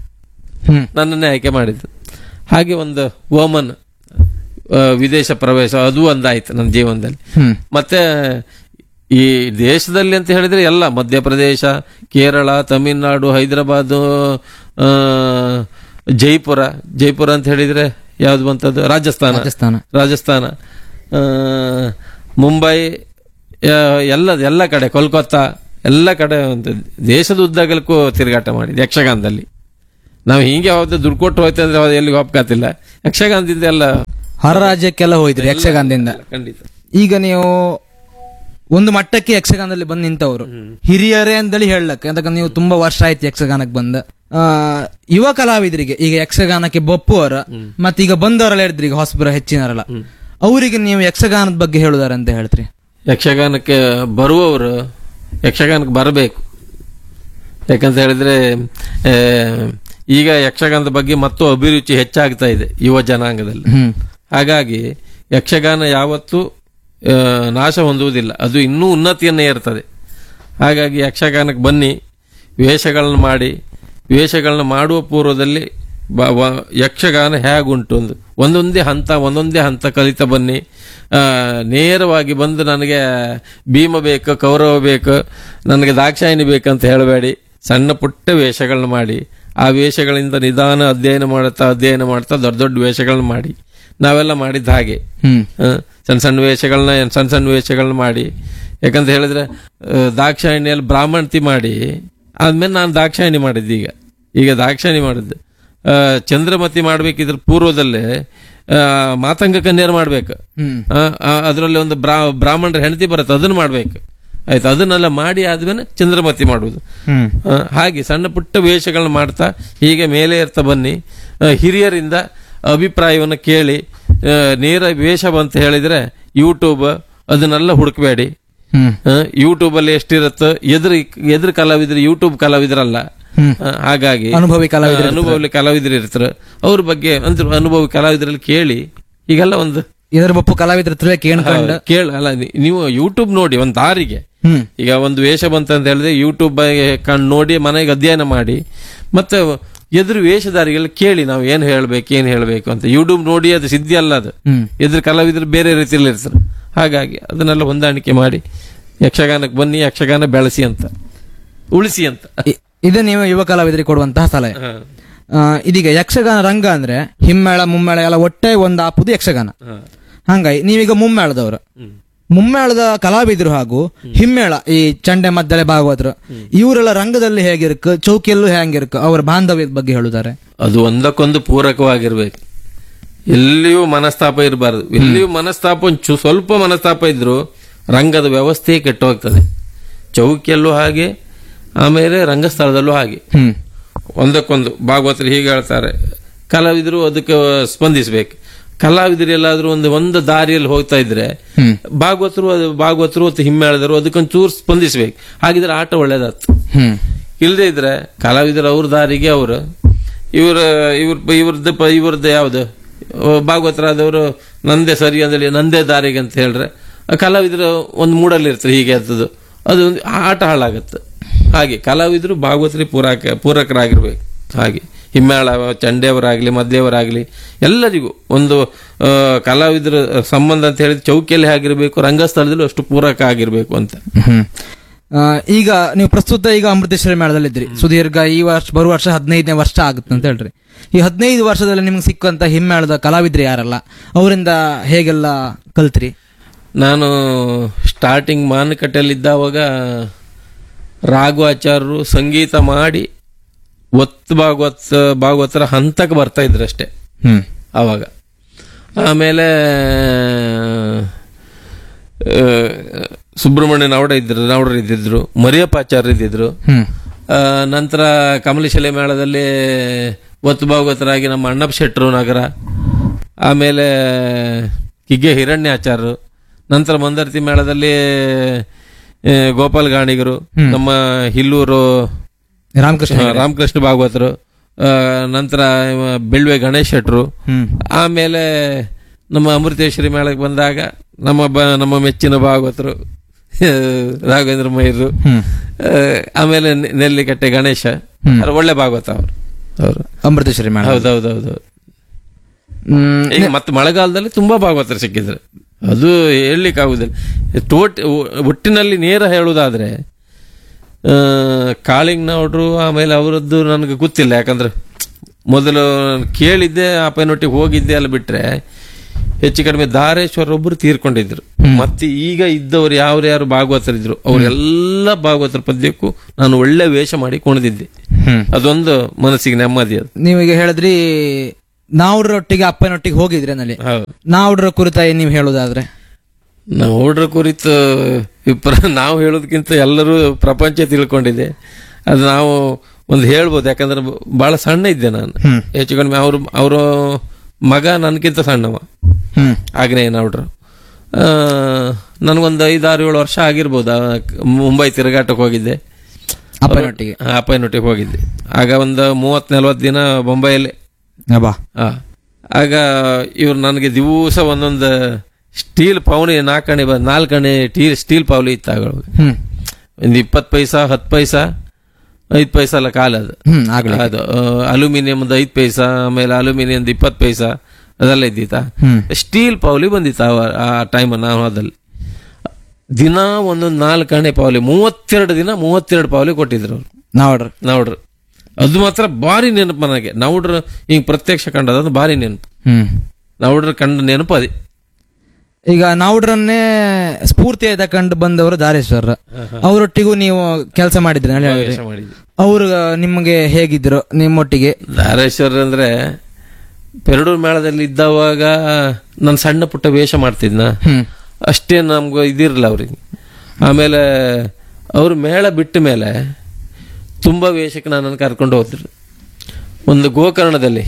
ಹಾಗೆ ಒಂದು ಓಮನ್ ವಿದೇಶ ಪ್ರವೇಶ ಅದು ಒಂದಾಯ್ತು ನನ್ನ ಜೀವನದಲ್ಲಿ. ಮತ್ತೆ ಈ ದೇಶದಲ್ಲಿ ಅಂತ ಹೇಳಿದ್ರೆ ಎಲ್ಲ ಮಧ್ಯಪ್ರದೇಶ, ಕೇರಳ, ತಮಿಳುನಾಡು, ಹೈದರಾಬಾದ್, ಜೈಪುರ ಅಂತ ಹೇಳಿದ್ರೆ ಯಾವ್ದು ಬಂತದ್ದು, ರಾಜಸ್ಥಾನ, ಮುಂಬೈ, ಎಲ್ಲ ಕಡೆ, ಕೋಲ್ಕತ್ತಾ, ಎಲ್ಲ ಕಡೆ ದೇಶದ ಉದ್ದಗಲಕ್ಕೂ ತಿರುಗಾಟ ಮಾಡಿದೆ ಯಕ್ಷಗಾನದಲ್ಲಿ. ನಾವು ಹಿಂಗೆ ಯಾವ್ದು ದುಡ್ಡು ಕೊಟ್ಟು ಹೋಯ್ತು ಅಂದ್ರೆ ಎಲ್ಲಿಗೆ ಹೋಗ್ಕಾತಿಲ್ಲ. ಯಕ್ಷಗಾನದಿಂದ ಎಲ್ಲ ಹೊರ ರಾಜ್ಯಕ್ಕೆಲ್ಲ ಹೋಯ್ತ್ರಿ ಯಕ್ಷಗಾನದಿಂದ. ಖಂಡಿತ. ಈಗ ನೀವು ಒಂದು ಮಟ್ಟಕ್ಕೆ ಯಕ್ಷಗಾನದಲ್ಲಿ ಬಂದು ನಿಂತವರು ಹಿರಿಯರೇ ಅಂತೇಳಿ ಹೇಳಕ್, ಯಾಕಂದ್ರೆ ನೀವು ತುಂಬಾ ವರ್ಷ ಆಯ್ತು ಯಕ್ಷಗಾನಕ್ಕೆ ಬಂದ. ಯುವ ಕಲಾವಿದರಿಗೆ ಈಗ ಯಕ್ಷಗಾನಕ್ಕೆ ಬಪ್ಪುವರ ಮತ್ತೀಗ ಬಂದವರೆಲ್ಲ ಹೇಳಿದ್ರಿ, ಈಗ ಹೊಸಬರ ಹೆಚ್ಚಿನವರಲ್ಲ, ಅವರಿಗೆ ನೀವು ಯಕ್ಷಗಾನದ ಬಗ್ಗೆ ಹೇಳುದಾರೆ ಅಂತ ಹೇಳ್ತೀರಿ? ಯಕ್ಷಗಾನಕ್ಕೆ ಬರುವವರು ಯಕ್ಷಗಾನಕ್ಕೆ ಬರಬೇಕು. ಯಾಕಂತ ಹೇಳಿದ್ರೆ ಈಗ ಯಕ್ಷಗಾನದ ಬಗ್ಗೆ ಮತ್ತು ಅಭಿರುಚಿ ಹೆಚ್ಚಾಗ್ತಾ ಇದೆ ಯುವ ಜನಾಂಗದಲ್ಲಿ. ಹಾಗಾಗಿ ಯಕ್ಷಗಾನ ಯಾವತ್ತೂ ನಾಶ ಹೊಂದುವುದಿಲ್ಲ, ಅದು ಇನ್ನೂ ಉನ್ನತಿಯನ್ನೇ ಇರ್ತದೆ. ಹಾಗಾಗಿ ಯಕ್ಷಗಾನಕ್ಕೆ ಬನ್ನಿ, ವೇಷಗಳನ್ನ ಮಾಡುವ ಪೂರ್ವದಲ್ಲಿ ಯಕ್ಷಗಾನ ಹೇಗುಂಟು ಒಂದೊಂದೇ ಹಂತ ಕಲಿತಾ ಬನ್ನಿ. ನೇರವಾಗಿ ಬಂದು ನನಗೆ ಭೀಮ ಬೇಕು, ಕೌರವ ಬೇಕು, ನನಗೆ ದಾಕ್ಷಾಯಿಣಿ ಬೇಕಂತ ಹೇಳಬೇಡಿ. ಸಣ್ಣ ಪುಟ್ಟ ವೇಷಗಳನ್ನ ಮಾಡಿ, ಆ ವೇಷಗಳಿಂದ ನಿಧಾನ ಅಧ್ಯಯನ ಮಾಡ್ತಾ ದೊಡ್ಡ ದೊಡ್ಡ ವೇಷಗಳನ್ನ ಮಾಡಿ. ನಾವೆಲ್ಲ ಮಾಡಿದ್ದ ಹಾಗೆ ಸಣ್ಣ ವೇಷಗಳನ್ನ ಮಾಡಿ. ಯಾಕಂತ ಹೇಳಿದ್ರೆ ದಾಕ್ಷಾಯಿಣಿಯಲ್ಲಿ ಬ್ರಾಹ್ಮಣತಿ ಮಾಡಿ ಆದ್ಮೇಲೆ ನಾನು ದಾಕ್ಷಾಯಿಣಿ ಮಾಡಿದ್ದೆ. ಈಗ ದಾಕ್ಷಾಯಿಣಿ ಮಾಡಿದ್ದೆ. ಚಂದ್ರಮತಿ ಮಾಡ್ಬೇಕಿದ್ರ ಪೂರ್ವದಲ್ಲೇ ಮಾತಂಗ ಕನ್ಯರು ಮಾಡ್ಬೇಕು. ಅದರಲ್ಲಿ ಒಂದು ಬ್ರಾಹ್ಮಣರ ಹೆಂಡತಿ ಬರುತ್ತೆ, ಅದನ್ನ ಮಾಡ್ಬೇಕು. ಆಯ್ತು, ಅದನ್ನೆಲ್ಲ ಮಾಡಿ ಆದ್ಮೇಲೆ ಚಂದ್ರಮತಿ ಮಾಡುವುದು. ಹಾಗೆ ಸಣ್ಣ ಪುಟ್ಟ ವೇಷಗಳನ್ನ ಮಾಡ್ತಾ ಹೀಗೆ ಮೇಲೆ ಇರ್ತಾ ಬನ್ನಿ. ಹಿರಿಯರಿಂದ ಅಭಿಪ್ರಾಯವನ್ನು ಕೇಳಿ. ನೇರ ವೇಷ ಅಂತ ಹೇಳಿದ್ರೆ ಯೂಟ್ಯೂಬ್ ಅದನ್ನೆಲ್ಲ ಹುಡುಕಬೇಡಿ. ಯೂಟ್ಯೂಬ್ ಅಲ್ಲಿ ಎಷ್ಟಿರುತ್ತೋ ಎದುರು ಕಲಾವಿದ್ರು ಯೂಟ್ಯೂಬ್ ಕಲಾವಿದರಲ್ಲ. ಹಾಗಾಗಿ ಅನುಭವಿ ಕಲಾವಿದರು ಇರ್ತಾರೆ. ಅವ್ರ ಬಗ್ಗೆ ಅನುಭವಿ ಕಲಾವಿದರಲ್ಲಿ ಕೇಳಿ. ಈಗೆಲ್ಲ ಒಂದು ಇದರ ಬಪ್ಪು ಕಲಾವಿದ್ರ ಅಲ್ಲ, ನೀವು ಯೂಟ್ಯೂಬ್ ನೋಡಿ ಒಂದು ದಾರಿಗೆ. ಈಗ ಒಂದು ವೇಷ ಬಂತ ಅಂತ ಹೇಳಿದ್ರೆ ಯೂಟ್ಯೂಬ್ ನೋಡಿ ಮನೆಗೆ ಅಧ್ಯಯನ ಮಾಡಿ, ಮತ್ತೆ ಎದುರು ವೇಷಧಾರಿಗಳು ಕೇಳಿ ನಾವು ಏನ್ ಹೇಳ್ಬೇಕು ಅಂತ. ಯೂಟ್ಯೂಬ್ ನೋಡಿ ಅದು ಸಿದ್ಧಿ ಅಲ್ಲ, ಅದು ಎದುರು ಕಲಾವಿದರು ಬೇರೆ ರೀತಿಯಲ್ಲಿ ಇರ್ತಾರೆ. ಹಾಗಾಗಿ ಅದನ್ನೆಲ್ಲ ಹೊಂದಾಣಿಕೆ ಮಾಡಿ ಯಕ್ಷಗಾನಕ್ಕೆ ಬನ್ನಿ, ಯಕ್ಷಗಾನ ಬೆಳೆಸಿ ಅಂತ, ಉಳಿಸಿ ಅಂತ. ಇದು ನೀವು ಯುವ ಕಲಾವಿದರಿಗೆ ಕೊಡುವಂತಹ ಸಲಹೆ. ಇದೀಗ ಯಕ್ಷಗಾನ ರಂಗ ಅಂದ್ರೆ ಹಿಮ್ಮೇಳ ಮುಮ್ಮೇಳ ಎಲ್ಲ ಒಟ್ಟೆ ಒಂದು ಆಪುದು ಯಕ್ಷಗಾನ. ಹಂಗಾಗಿ ನೀವೀಗ ಮುಮ್ಮೇಳದ ಕಲಾವಿದರು ಹಾಗೂ ಹಿಮ್ಮೇಳ ಈ ಚಂಡೆ ಮದ್ದಲೆ ಭಾಗವತರು ಇವರೆಲ್ಲ ರಂಗದಲ್ಲಿ ಹೇಗಿರ್ಕ, ಚೌಕಿಯಲ್ಲೂ ಹೇಗಿರ್ಕ, ಅವರ ಬಾಂಧವ್ಯದ ಬಗ್ಗೆ ಹೇಳುತ್ತಾರೆ. ಅದು ಒಂದಕ್ಕೊಂದು ಪೂರಕವಾಗಿರ್ಬೇಕು. ಎಲ್ಲಿಯೂ ಮನಸ್ತಾಪ ಇರಬಾರದು. ಎಲ್ಲಿಯೂ ಮನಸ್ತಾಪ ಸ್ವಲ್ಪ ಮನಸ್ತಾಪ ಇದ್ರು ರಂಗದ ವ್ಯವಸ್ಥೆ ಕೆಟ್ಟು ಹೋಗ್ತದೆ. ಚೌಕಿಯಲ್ಲೂ ಹಾಗೆ, ಆಮೇಲೆ ರಂಗಸ್ಥಳದಲ್ಲೂ ಹಾಗೆ. ಒಂದಕ್ಕೊಂದು ಭಾಗವತರು ಹೀಗೆ ಹೇಳ್ತಾರೆ, ಕಲಾವಿದರು ಅದಕ್ಕೆ ಸ್ಪಂದಿಸ್ಬೇಕು. ಕಲಾವಿದರು ಎಲ್ಲಾದ್ರೂ ಒಂದು ದಾರಿಯಲ್ಲಿ ಹೋಗ್ತಾ ಇದ್ರೆ ಭಾಗವತರು ಮತ್ತು ಹಿಮ್ಮೇಳದರು ಅದಕ್ಕೊಂಚೂರು ಸ್ಪಂದಿಸ್ಬೇಕು. ಹಾಗಿದ್ರೆ ಆಟ ಒಳ್ಳೇದಾಗ್ತದೆ. ಇಲ್ಲದೆ ಇದ್ರೆ ಕಲಾವಿದರು ಅವ್ರ ದಾರಿಗೆ ಅವರು ಇವ್ರದ್ದು ಯಾವ್ದು ಭಾಗವತರಾದವರು ನಂದೇ ಸರಿ ಅಂದ್ರೆ ನಂದೇ ದಾರಿಗೆ ಅಂತ ಹೇಳಿದ್ರೆ ಕಲಾವಿದರು ಒಂದು ಮೂಡಲ್ಲಿ ಇರ್ತಾರೆ. ಹೀಗೆ ಅಂತದ್ದು ಅದು ಆಟ ಹಾಳಾಗತ್ತೆ. ಹಾಗೆ ಕಲಾವಿದರು ಭಾಗವತರಿಗೆ ಪೂರಕರಾಗಿರ್ಬೇಕು. ಹಾಗೆ ಹಿಮ್ಮೇಳ ಚಂಡೆಯವರಾಗ್ಲಿ ಮದ್ದೆಯವರಾಗ್ಲಿ ಎಲ್ಲರಿಗೂ ಒಂದು ಕಲಾವಿದರ ಸಂಬಂಧ ಅಂತ ಹೇಳಿದ್ರೆ ಚೌಕಿಯಲ್ಲಿ ಆಗಿರ್ಬೇಕು, ರಂಗಸ್ಥಳದಲ್ಲೂ ಅಷ್ಟು ಪೂರಕ ಆಗಿರ್ಬೇಕು ಅಂತ. ಈಗ ನೀವು ಪ್ರಸ್ತುತ ಈಗ ಅಮೃತೇಶ್ವರಿ ಮೇಳದಲ್ಲಿದ್ರಿ, ಸುದೀರ್ಘ ಈ ವರ್ಷ ಬರುವ ವರ್ಷ 15ನೇ ವರ್ಷ ಆಗುತ್ತೆ ಅಂತ ಹೇಳ್ರಿ. ಈ 15 ವರ್ಷದಲ್ಲಿ ನಿಮ್ಗೆ ಸಿಕ್ಕಂತ ಹಿಮ್ಮೇಳದ ಕಲಾವಿದ್ರು ಯಾರಲ್ಲ, ಅವರಿಂದ ಹೇಗೆಲ್ಲ ಕಲ್ತ್ರಿ? ನಾನು ಸ್ಟಾರ್ಟಿಂಗ್ ಮಾನಕಟ್ಟೆಯಲ್ಲಿದ್ದಾವಾಗ ರಾಘವಾಚಾರ್ಯರು ಸಂಗೀತ ಮಾಡಿ ಭಾಗವತರ ಹಂತಕ್ಕೆ ಬರ್ತಾ ಇದ್ರು ಅಷ್ಟೇ ಅವಾಗ. ಆಮೇಲೆ ಸುಬ್ರಹ್ಮಣ್ಯ ನಾವಡರು ಇದ್ದಿದ್ರು, ಮರಿಯಪ್ಪಾಚಾರ್ಯ ಇದ್ದಿದ್ರು. ನಂತರ ಕಮಲಶಿಲೆ ಮೇಳದಲ್ಲಿ ಒತ್ತು ಭಾಗವತರಾಗಿ ನಮ್ಮ ಅಣ್ಣಪ್ಪ ಶೆಟ್ರು ನಗರ, ಆಮೇಲೆ ಕಿಗ್ಗೆ ಹಿರಣ್ಯಾಚಾರ್ಯರು. ನಂತರ ಮಂದರ್ತಿ ಮೇಳದಲ್ಲಿ ಗೋಪಾಲ್ ಗಾಣಿಗರು, ನಮ್ಮ ಹಿಲ್ಲೂರು ರಾಮಕೃಷ್ಣ ಭಾಗವತರು, ನಂತರ ಬೆಳ್ವೆ ಗಣೇಶ್ ಶೆಟ್ರು. ಆಮೇಲೆ ನಮ್ಮ ಅಮೃತೇಶ್ವರಿ ಮೇಳಕ್ಕೆ ಬಂದಾಗ ನಮ್ಮ ಮೆಚ್ಚಿನ ಭಾಗವತರು ರಾಘವೇಂದ್ರ ಮೈರು, ಆಮೇಲೆ ನೆಲ್ಲಿಕಟ್ಟೆ ಗಣೇಶ, ಒಳ್ಳೆ ಭಾಗವತ ಅವರು ಅಮೃತೇಶ್ವರಿ ಮೇಳ. ಹೌದೌದೌದು. ಈಗ ಮತ್ತೆ ಮಳೆಗಾಲದಲ್ಲಿ ತುಂಬಾ ಭಾಗವತರು ಸಿಕ್ಕಿದ್ರು, ಅದು ಹೇಳಲಿಕ್ಕೆ ಆಗುದಿಲ್ಲ. ಒಟ್ಟಿನಲ್ಲಿ ನೇರ ಹೇಳುವುದಾದ್ರೆ ಕಾಳಿಂಗ್ನವ್ರು, ಆಮೇಲೆ ಅವರದ್ದು ನನಗೆ ಗೊತ್ತಿಲ್ಲ. ಯಾಕಂದ್ರೆ ಮೊದಲು ಕೇಳಿದ್ದೆ, ಅಪ್ಪನೊಟ್ಟಿಗೆ ಹೋಗಿದ್ದೆ, ಅಲ್ಲಿ ಬಿಟ್ರೆ ಹೆಚ್ಚು ಕಡಿಮೆ ಧಾರೇಶ್ವರ ಒಬ್ಬರು ತೀರ್ಕೊಂಡಿದ್ರು. ಮತ್ತೆ ಈಗ ಇದ್ದವರು ಯಾರು ಭಾಗವತರಿದ್ರು ಅವರೆಲ್ಲ ಭಾಗವತರ ಪದ್ಯಕ್ಕೂ ನಾನು ಒಳ್ಳೆ ವೇಷ ಮಾಡಿ ಕುಣಿದಿದ್ದೆ. ಅದೊಂದು ಮನಸ್ಸಿಗೆ ನೆಮ್ಮದಿ. ಅದು ನೀವೀಗ ಹೇಳಿದ್ರಿ ನಾವುಡ್ರೊಟ್ಟಿಗೆ ಅಪ್ಪನೊಟ್ಟಿಗೆ ಹೋಗಿದ್ರಿ ನಲ್ಲಿ. ನಾವುಡ್ರ ಕುರಿತಾಗಿ ನೀವು ಹೇಳುದಾದ್ರೆ? ನಾವುಡ್ರ ಕುರಿತು ನಾವು ಹೇಳೋದಕ್ಕಿಂತ ಎಲ್ಲರೂ ಪ್ರಪಂಚ ತಿಳ್ಕೊಂಡಿದೆ. ಅದು ನಾವು ಒಂದು ಹೇಳ್ಬೋದು. ಯಾಕಂದ್ರೆ ಬಹಳ ಸಣ್ಣ ಇದ್ದೆ ನಾನು, ಹೆಚ್ಚು ಕಡಿಮೆ ಅವರು ಮಗ ನನ್ಗಿಂತ ಸಣ್ಣವ ಆಗ್ನೇಯ ನಾವುಡ್ರು. ನನಗೊಂದು 5-6-7 ವರ್ಷ ಆಗಿರ್ಬೋದು. ಮುಂಬೈ ತಿರುಗಾಟಕ್ಕೆ ಹೋಗಿದ್ದೆ, ಅಪ್ಪನೊಟ್ಟಿಗೆ ಹೋಗಿದ್ದೆ. ಆಗ ಒಂದು 30-40 ದಿನ ಬೊಂಬೈಯಲ್ಲಿ. ಆಗ ಇವ್ರು ನನಗೆ ದಿವಸ ಒಂದೊಂದು ಸ್ಟೀಲ್ ಪೌನಿ 4 ಸ್ಟೀಲ್ ಪೌಲಿ ಇತ್ತು. ಆಗ ಒಂದು 20 ಪೈಸಾ 10 ಪೈಸಾ 5 ಪೈಸಲ ಕಾಲ ಅದು ಆಗ್ಲಿ. ಅದು ಅಲ್ಯೂಮಿನಿಯಂದು 5 ಪೈಸಾ, ಆಮೇಲೆ ಅಲ್ಯೂಮಿನಿಯಂದು 20 ಪೈಸಾ ಅದೆಲ್ಲ ಇದ್ದಿತ್ತ. ಸ್ಟೀಲ್ ಪೌಲಿ ಬಂದಿತ್ತ ಆ ಟೈಮ್ ನಾವು ಅದಲ್ಲಿ ದಿನ ಒಂದೊಂದು 4 ಆಣೆ ಪಾವಲಿ 32 ದಿನ 32 ಪಾವಲಿ ಕೊಟ್ಟಿದ್ರು ಅವ್ರು ನಾವ್ಡ್ರು. ಅದು ಮಾತ್ರ ಭಾರಿ ನೆನಪು ನನಗೆ. ನಾವ್ಡ್ರು ಹಿಂಗ್ ಪ್ರತ್ಯಕ್ಷ ಕಂಡದ ಭಾರಿ ನೆನಪು. ನಾವ್ಡ್ರ ಕಂಡ ನೆನಪು ಅದೇ. ಈಗ ನಾವ್ಡ್ರನ್ನೇ ಸ್ಫೂರ್ತಿಯಾದ ಕಂಡು ಬಂದವರು ದಾರೇಶ್ವರ, ಅವರೊಟ್ಟಿಗೂ ನೀವು ಕೆಲಸ ಮಾಡಿದ್ರಿ ಮಾಡಿದ್ವಿ. ಅವರು ನಿಮಗೆ ಹೇಗಿದ್ರು ನಿಮ್ಮೊಟ್ಟಿಗೆ? ದಾರೇಶ್ವರ ಅಂದ್ರೆ ಪೆರಡೂರು ಮೇಳದಲ್ಲಿ ಇದ್ದವಾಗ ನಾನು ಸಣ್ಣ ಪುಟ್ಟ ವೇಷ ಮಾಡ್ತಿದ್ನ, ಅಷ್ಟೇ ನಮ್ಗೆ ಇದಿರಲಿಲ್ಲ ಅವ್ರಿಗೆ. ಆಮೇಲೆ ಅವರು ಮೇಳ ಬಿಟ್ಟ ಮೇಲೆ ತುಂಬ ವೇಷಕ್ಕೆ ನನ್ನನ್ನು ಕರ್ಕೊಂಡು ಹೋದ್ರು. ಒಂದು ಗೋಕರ್ಣದಲ್ಲಿ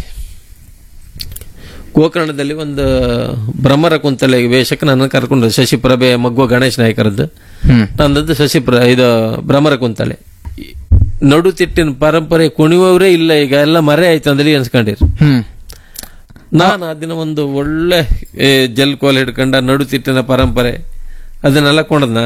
ಒಂದು ಭ್ರಮರ ಕುಂತಲೆ ವೇಷಕ್ಕೆ ನನ್ನನ್ನು ಕರ್ಕೊಂಡು, ಶಶಿಪ್ರಭೆ ಮಗ್ವ ಗಣೇಶ್ ನಾಯ್ಕರದ್ದು ನಂದದ್ದು ಇದು ಭ್ರಮರ ಕುಂತಲೆ. ನಡುತಿಟ್ಟಿನ ಪರಂಪರೆ ಕುಣಿಯುವವರೇ ಇಲ್ಲ ಈಗ, ಎಲ್ಲ ಮರೆ ಆಯ್ತು ಅಂದ್ರೆ ಅನ್ಸ್ಕೊಂಡಿರು. ನಾನು ಆ ದಿನ ಒಂದು ಒಳ್ಳೆ ಜಲ್ ಕೋಲ್ ಹಿಡ್ಕೊಂಡ ನಡುತಿಟ್ಟಿನ ಪರಂಪರೆ ಅದನ್ನೆಲ್ಲ ಕೊಂಡದ್ನ,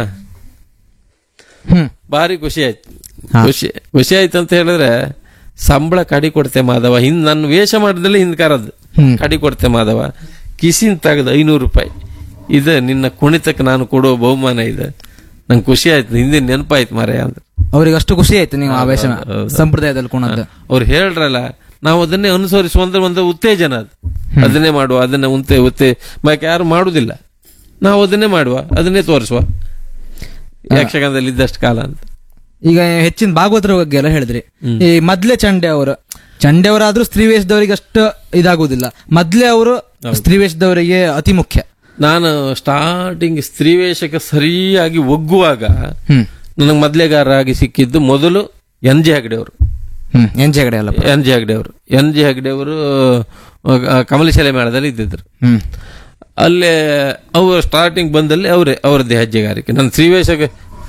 ಭಾರಿ ಖುಷಿ ಆಯ್ತು. ಖುಷಿ ಆಯ್ತು ಅಂತ ಹೇಳಿದ್ರೆ ಸಂಬಳ ಕಡಿ ಕೊಡ್ತೆ ಮಾಧವ, ನನ್ನ ವೇಷ ಮಾಡಿದಲ್ಲಿ ಹಿಂದ್ ಕರದ್ದು ಕಡಿ ಕೊಡ್ತೆ ಮಾಧವ, ಕಿಸಿನ್ ತೆಗೆದು 500 ರೂಪಾಯಿ, ಇದು ನಿನ್ನ ಕುಣಿತಕ್ಕೆ ನಾನು ಕೊಡುವ ಬಹುಮಾನ ಇದೆ. ನಂಗೆ ಖುಷಿ ಆಯ್ತು, ಹಿಂದಿನ ನೆನಪಾಯ್ತು ಮಾರೇ ಅಂದ್ರೆ. ಅವ್ರಿಗೆ ಅಷ್ಟು ಖುಷಿ ಆಯ್ತು ನೀವು ಆ ವೇಷ ಸಂಪ್ರದಾಯದಲ್ಲಿ ಕುಣದ್ದು. ಅವ್ರು ಹೇಳ್ರಲ್ಲ, ನಾವು ಅದನ್ನೇ ಅನುಸರಿಸುವಂತ ಒಂದು ಉತ್ತೇಜನ ಅದು. ಅದನ್ನೇ ಮಾಡುವ, ಅದನ್ನ ಬಾಕಿ ಯಾರು ಮಾಡುದಿಲ್ಲ, ನಾವು ಅದನ್ನೇ ಮಾಡುವ, ಅದನ್ನೇ ತೋರಿಸುವ ಯಕ್ಷಗಾನದಲ್ಲಿ ಇದ್ದಷ್ಟು ಕಾಲ ಅಂತ. ಈಗ ಹೆಚ್ಚಿನ ಭಾಗವತರ ಬಗ್ಗೆ ಎಲ್ಲ ಹೇಳಿದ್ರಿ. ಈ ಮೊದ್ಲೇ ಚಂಡೆ ಅವರಾದ್ರೂ ಸ್ತ್ರೀ ವೇಷದವರಿಗೆ ಅಷ್ಟು ಇದಾಗುವುದಿಲ್ಲ, ಮೊದ್ಲೇ ಅವರು ಸ್ತ್ರೀ ವೇಷದವರಿಗೆ ಅತಿ ಮುಖ್ಯ. ನಾನು ಸ್ಟಾರ್ಟಿಂಗ್ ಸ್ತ್ರೀ ವೇಷಕ್ಕೆ ಸರಿಯಾಗಿ ಒಗ್ಗುವಾಗ ನನಗೆ ಮೊದ್ಲೇಗಾರರಾಗಿ ಸಿಕ್ಕಿದ್ದು ಮೊದಲು ಎನ್ ಜಿ ಹೆಗ್ಡೆ ಅವರು. ಎನ್ ಜಿ ಹೆಗ್ಡೆ ಅವರು ಕಮಲಶಾಲೆ ಮೇಳದಲ್ಲಿ ಇದ್ದಿದ್ರು. ಅಲ್ಲೇ ಅವರು ಸ್ಟಾರ್ಟಿಂಗ್ ಬಂದಲ್ಲಿ ಅವರದ್ದೇ ಹೆಜ್ಜೆಗಾರಿಕೆ. ನನ್ನ ಶ್ರೀವೇಷ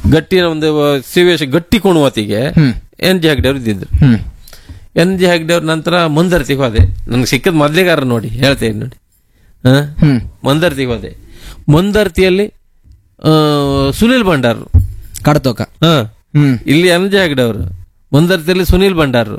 ಗಟ್ಟಿ ಕುಣುವತಿಗೆ ಎನ್ ಜಿ ಹೆಗ್ಡೆ ಅವ್ರು ಇದ್ದಿದ್ರು. ಎನ್ ಜಿ ಹೆಗ್ಡೆ ಅವ್ರ ನಂತರ ಮಂದರ್ತಿಗೆ ಹೋದೆ. ನನಗೆ ಸಿಕ್ಕದ್ ಮೊದ್ಲೇಗಾರ ನೋಡಿ ಹೇಳ್ತೇನೆ ನೋಡಿ. ಮಂದರ್ತಿಗೆ ಹೋದೆ. ಮಂದರ್ತಿಯಲ್ಲಿ ಸುನಿಲ್ ಭಂಡಾರ್ ಕಡತೋಕ, ಇಲ್ಲಿ ಎನ್ ಜಿ ಹೆಗ್ಡೆ ಅವರು. ಮಂದರ್ತಿಯಲ್ಲಿ ಸುನಿಲ್ ಭಂಡಾರ್.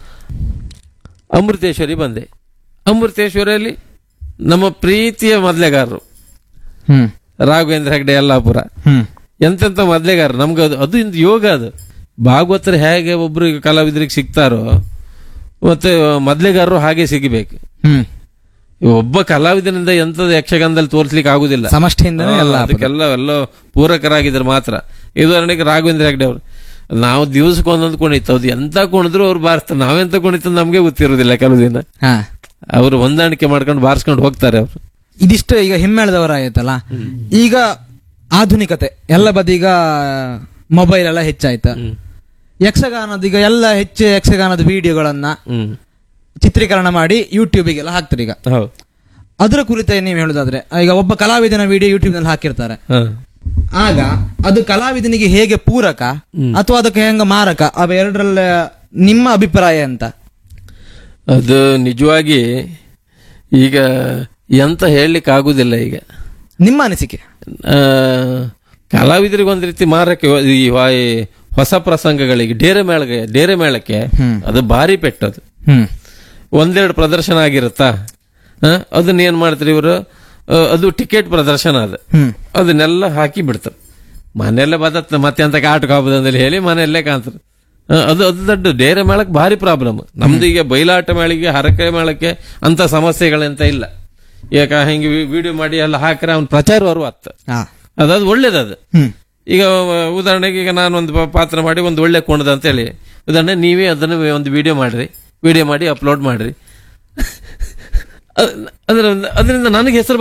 ಅಮೃತೇಶ್ವರಿ ಬಂದೆ. ಅಮೃತೇಶ್ವರಿಯಲ್ಲಿ ನಮ್ಮ ಪ್ರೀತಿಯ ಮೊದ್ಲೆಗಾರರು ರಾಘವೇಂದ್ರ ಹೆಗ್ಡೆ ಯಲ್ಲಾಪುರ. ಎಂತೆಂತ ಮೊದ್ಲೆಗಾರರು ನಮ್ಗೆ ಅದು ಇಂದು ಯೋಗ. ಅದು ಭಾಗವತರು ಹೇಗೆ ಒಬ್ರು ಕಲಾವಿದರಿಗೆ ಸಿಗ್ತಾರೋ ಮತ್ತೆ ಮೊದ್ಲೆಗಾರರು ಹಾಗೆ ಸಿಗಬೇಕು. ಒಬ್ಬ ಕಲಾವಿದನಿಂದ ಎಂತದ ಯಕ್ಷಗಾನದಲ್ಲಿ ತೋರಿಸ್ಲಿಕ್ಕೆ ಆಗುದಿಲ್ಲ, ಸಮಷ್ಟಿಯಿಂದ ಅದಕ್ಕೆಲ್ಲ ಪೂರಕರಾಗಿದ್ರೆ ಮಾತ್ರ. ಉದಾಹರಣೆಗೆ ರಾಘವೇಂದ್ರ ಹೆಗ್ಡೆ ಅವರು, ನಾವು ದಿವಸಕ್ಕೆ ಒಂದೊಂದು ಕುಣಿತ, ಅದು ಎಂತ ಕುಣಿದ್ರು ಅವ್ರು ಬಾರಿಸ್ತಾರೆ. ನಾವೆಂತ ಕುಣಿತ ನಮ್ಗೆ ಗೊತ್ತಿರೋದಿಲ್ಲ. ಕೆಲವು ದಿನ ಅವರು ಹೊಂದಾಣಿಕೆ ಮಾಡ್ಕೊಂಡು ಬಾರಿಸ್ಕೊಂಡು ಹೋಗ್ತಾರೆ ಅವರು. ಇದಿಷ್ಟು ಈಗ ಹಿಮ್ಮೇಳದವರ ಆಯ್ತಲ್ಲ. ಈಗ ಆಧುನಿಕತೆ ಎಲ್ಲ ಬದೀಗ ಮೊಬೈಲ್ ಎಲ್ಲ ಹೆಚ್ಚಾಯ್ತ. ಯಕ್ಷಗಾನದ ಈಗ ಎಲ್ಲ ಹೆಚ್ಚು ಯಕ್ಷಗಾನದ ವಿಡಿಯೋಗಳನ್ನ ಚಿತ್ರೀಕರಣ ಮಾಡಿ ಯೂಟ್ಯೂಬಿಗೆಲ್ಲ ಹಾಕ್ತಾರೆ. ಈಗ ಅದರ ಕುರಿತ ನೀವು ಹೇಳುದಾದ್ರೆ, ಈಗ ಒಬ್ಬ ಕಲಾವಿದನ ವಿಡಿಯೋ ಯೂಟ್ಯೂಬ್ ನಲ್ಲಿ ಹಾಕಿರ್ತಾರೆ. ಆಗ ಅದು ಕಲಾವಿದನಿಗೆ ಹೇಗೆ ಪೂರಕ ಅಥವಾ ಅದಕ್ಕೆ ಹೆಂಗ ಮಾರಕ, ಅವೆರಡರಲ್ಲ ನಿಮ್ಮ ಅಭಿಪ್ರಾಯ ಅಂತ? ಅದು ನಿಜವಾಗಿ ಈಗ ಎಂತ ಹೇಳಲಿಕ್ಕೆ ಆಗುದಿಲ್ಲ. ಈಗ ನಿಮ್ಮ ಅನಿಸಿಕೆ? ಕಲಾವಿದರಿಗೆ ಒಂದ್ ರೀತಿ ಮಾರಕ್ಕೆ, ಈ ಹೊಸ ಪ್ರಸಂಗಗಳಿಗೆ ಡೇರೆ ಮೇಳಕ್ಕೆ ಅದು ಭಾರಿ ಪೆಟ್ಟದು. ಒಂದೆರಡು ಪ್ರದರ್ಶನ ಆಗಿರುತ್ತಾ, ಅದನ್ನ ಏನ್ ಮಾಡ್ತಾರೆ ಇವರು, ಅದು ಟಿಕೆಟ್ ಪ್ರದರ್ಶನ ಅದನ್ನೆಲ್ಲ ಹಾಕಿ ಬಿಡ್ತಾರೆ. ಮನೆಯಲ್ಲೇ ಬದತ್ ಮತ್ತೆ ಅಂತ ಆಟಕ್ಕೆ ಆಗ್ಬೋದಂದಲ್ಲಿ ಹೇಳಿ ಮನೆಯಲ್ಲೇ ಕಾಣ್ತಾರೆ. ಅದು ದೊಡ್ಡ ಡೇರೆ ಮೇಳಕ್ಕೆ ಭಾರಿ ಪ್ರಾಬ್ಲಮ್. ನಮ್ದು ಈಗ ಬಯಲಾಟ ಮೇಳಿಗೆ ಹರಕೆ ಮೇಳಕ್ಕೆ ಅಂತ ಸಮಸ್ಯೆಗಳಂತ ಇಲ್ಲ. ಈಗ ಹಿಂಗೆ ವಿಡಿಯೋ ಮಾಡಿ ಎಲ್ಲ ಹಾಕ್ರೆ ಅವ್ನ ಪ್ರಚಾರ ಬರುವ ಅದಾದ್ ಒಳ್ಳೇದದು. ಈಗ ಉದಾಹರಣೆಗೆ ಈಗ ನಾನು ಒಂದು ಪಾತ್ರ ಮಾಡಿ ಒಂದು ಒಳ್ಳೆ ಕೋಣದ ಅಂತ ಹೇಳಿ, ಉದಾಹರಣೆ ನೀವೇ ಅದನ್ನು ಒಂದು ವಿಡಿಯೋ ಮಾಡಿ ಅಪ್ಲೋಡ್ ಮಾಡ್ರಿ. ಅದರಿಂದ ನನಗೆ ಹೆಸರು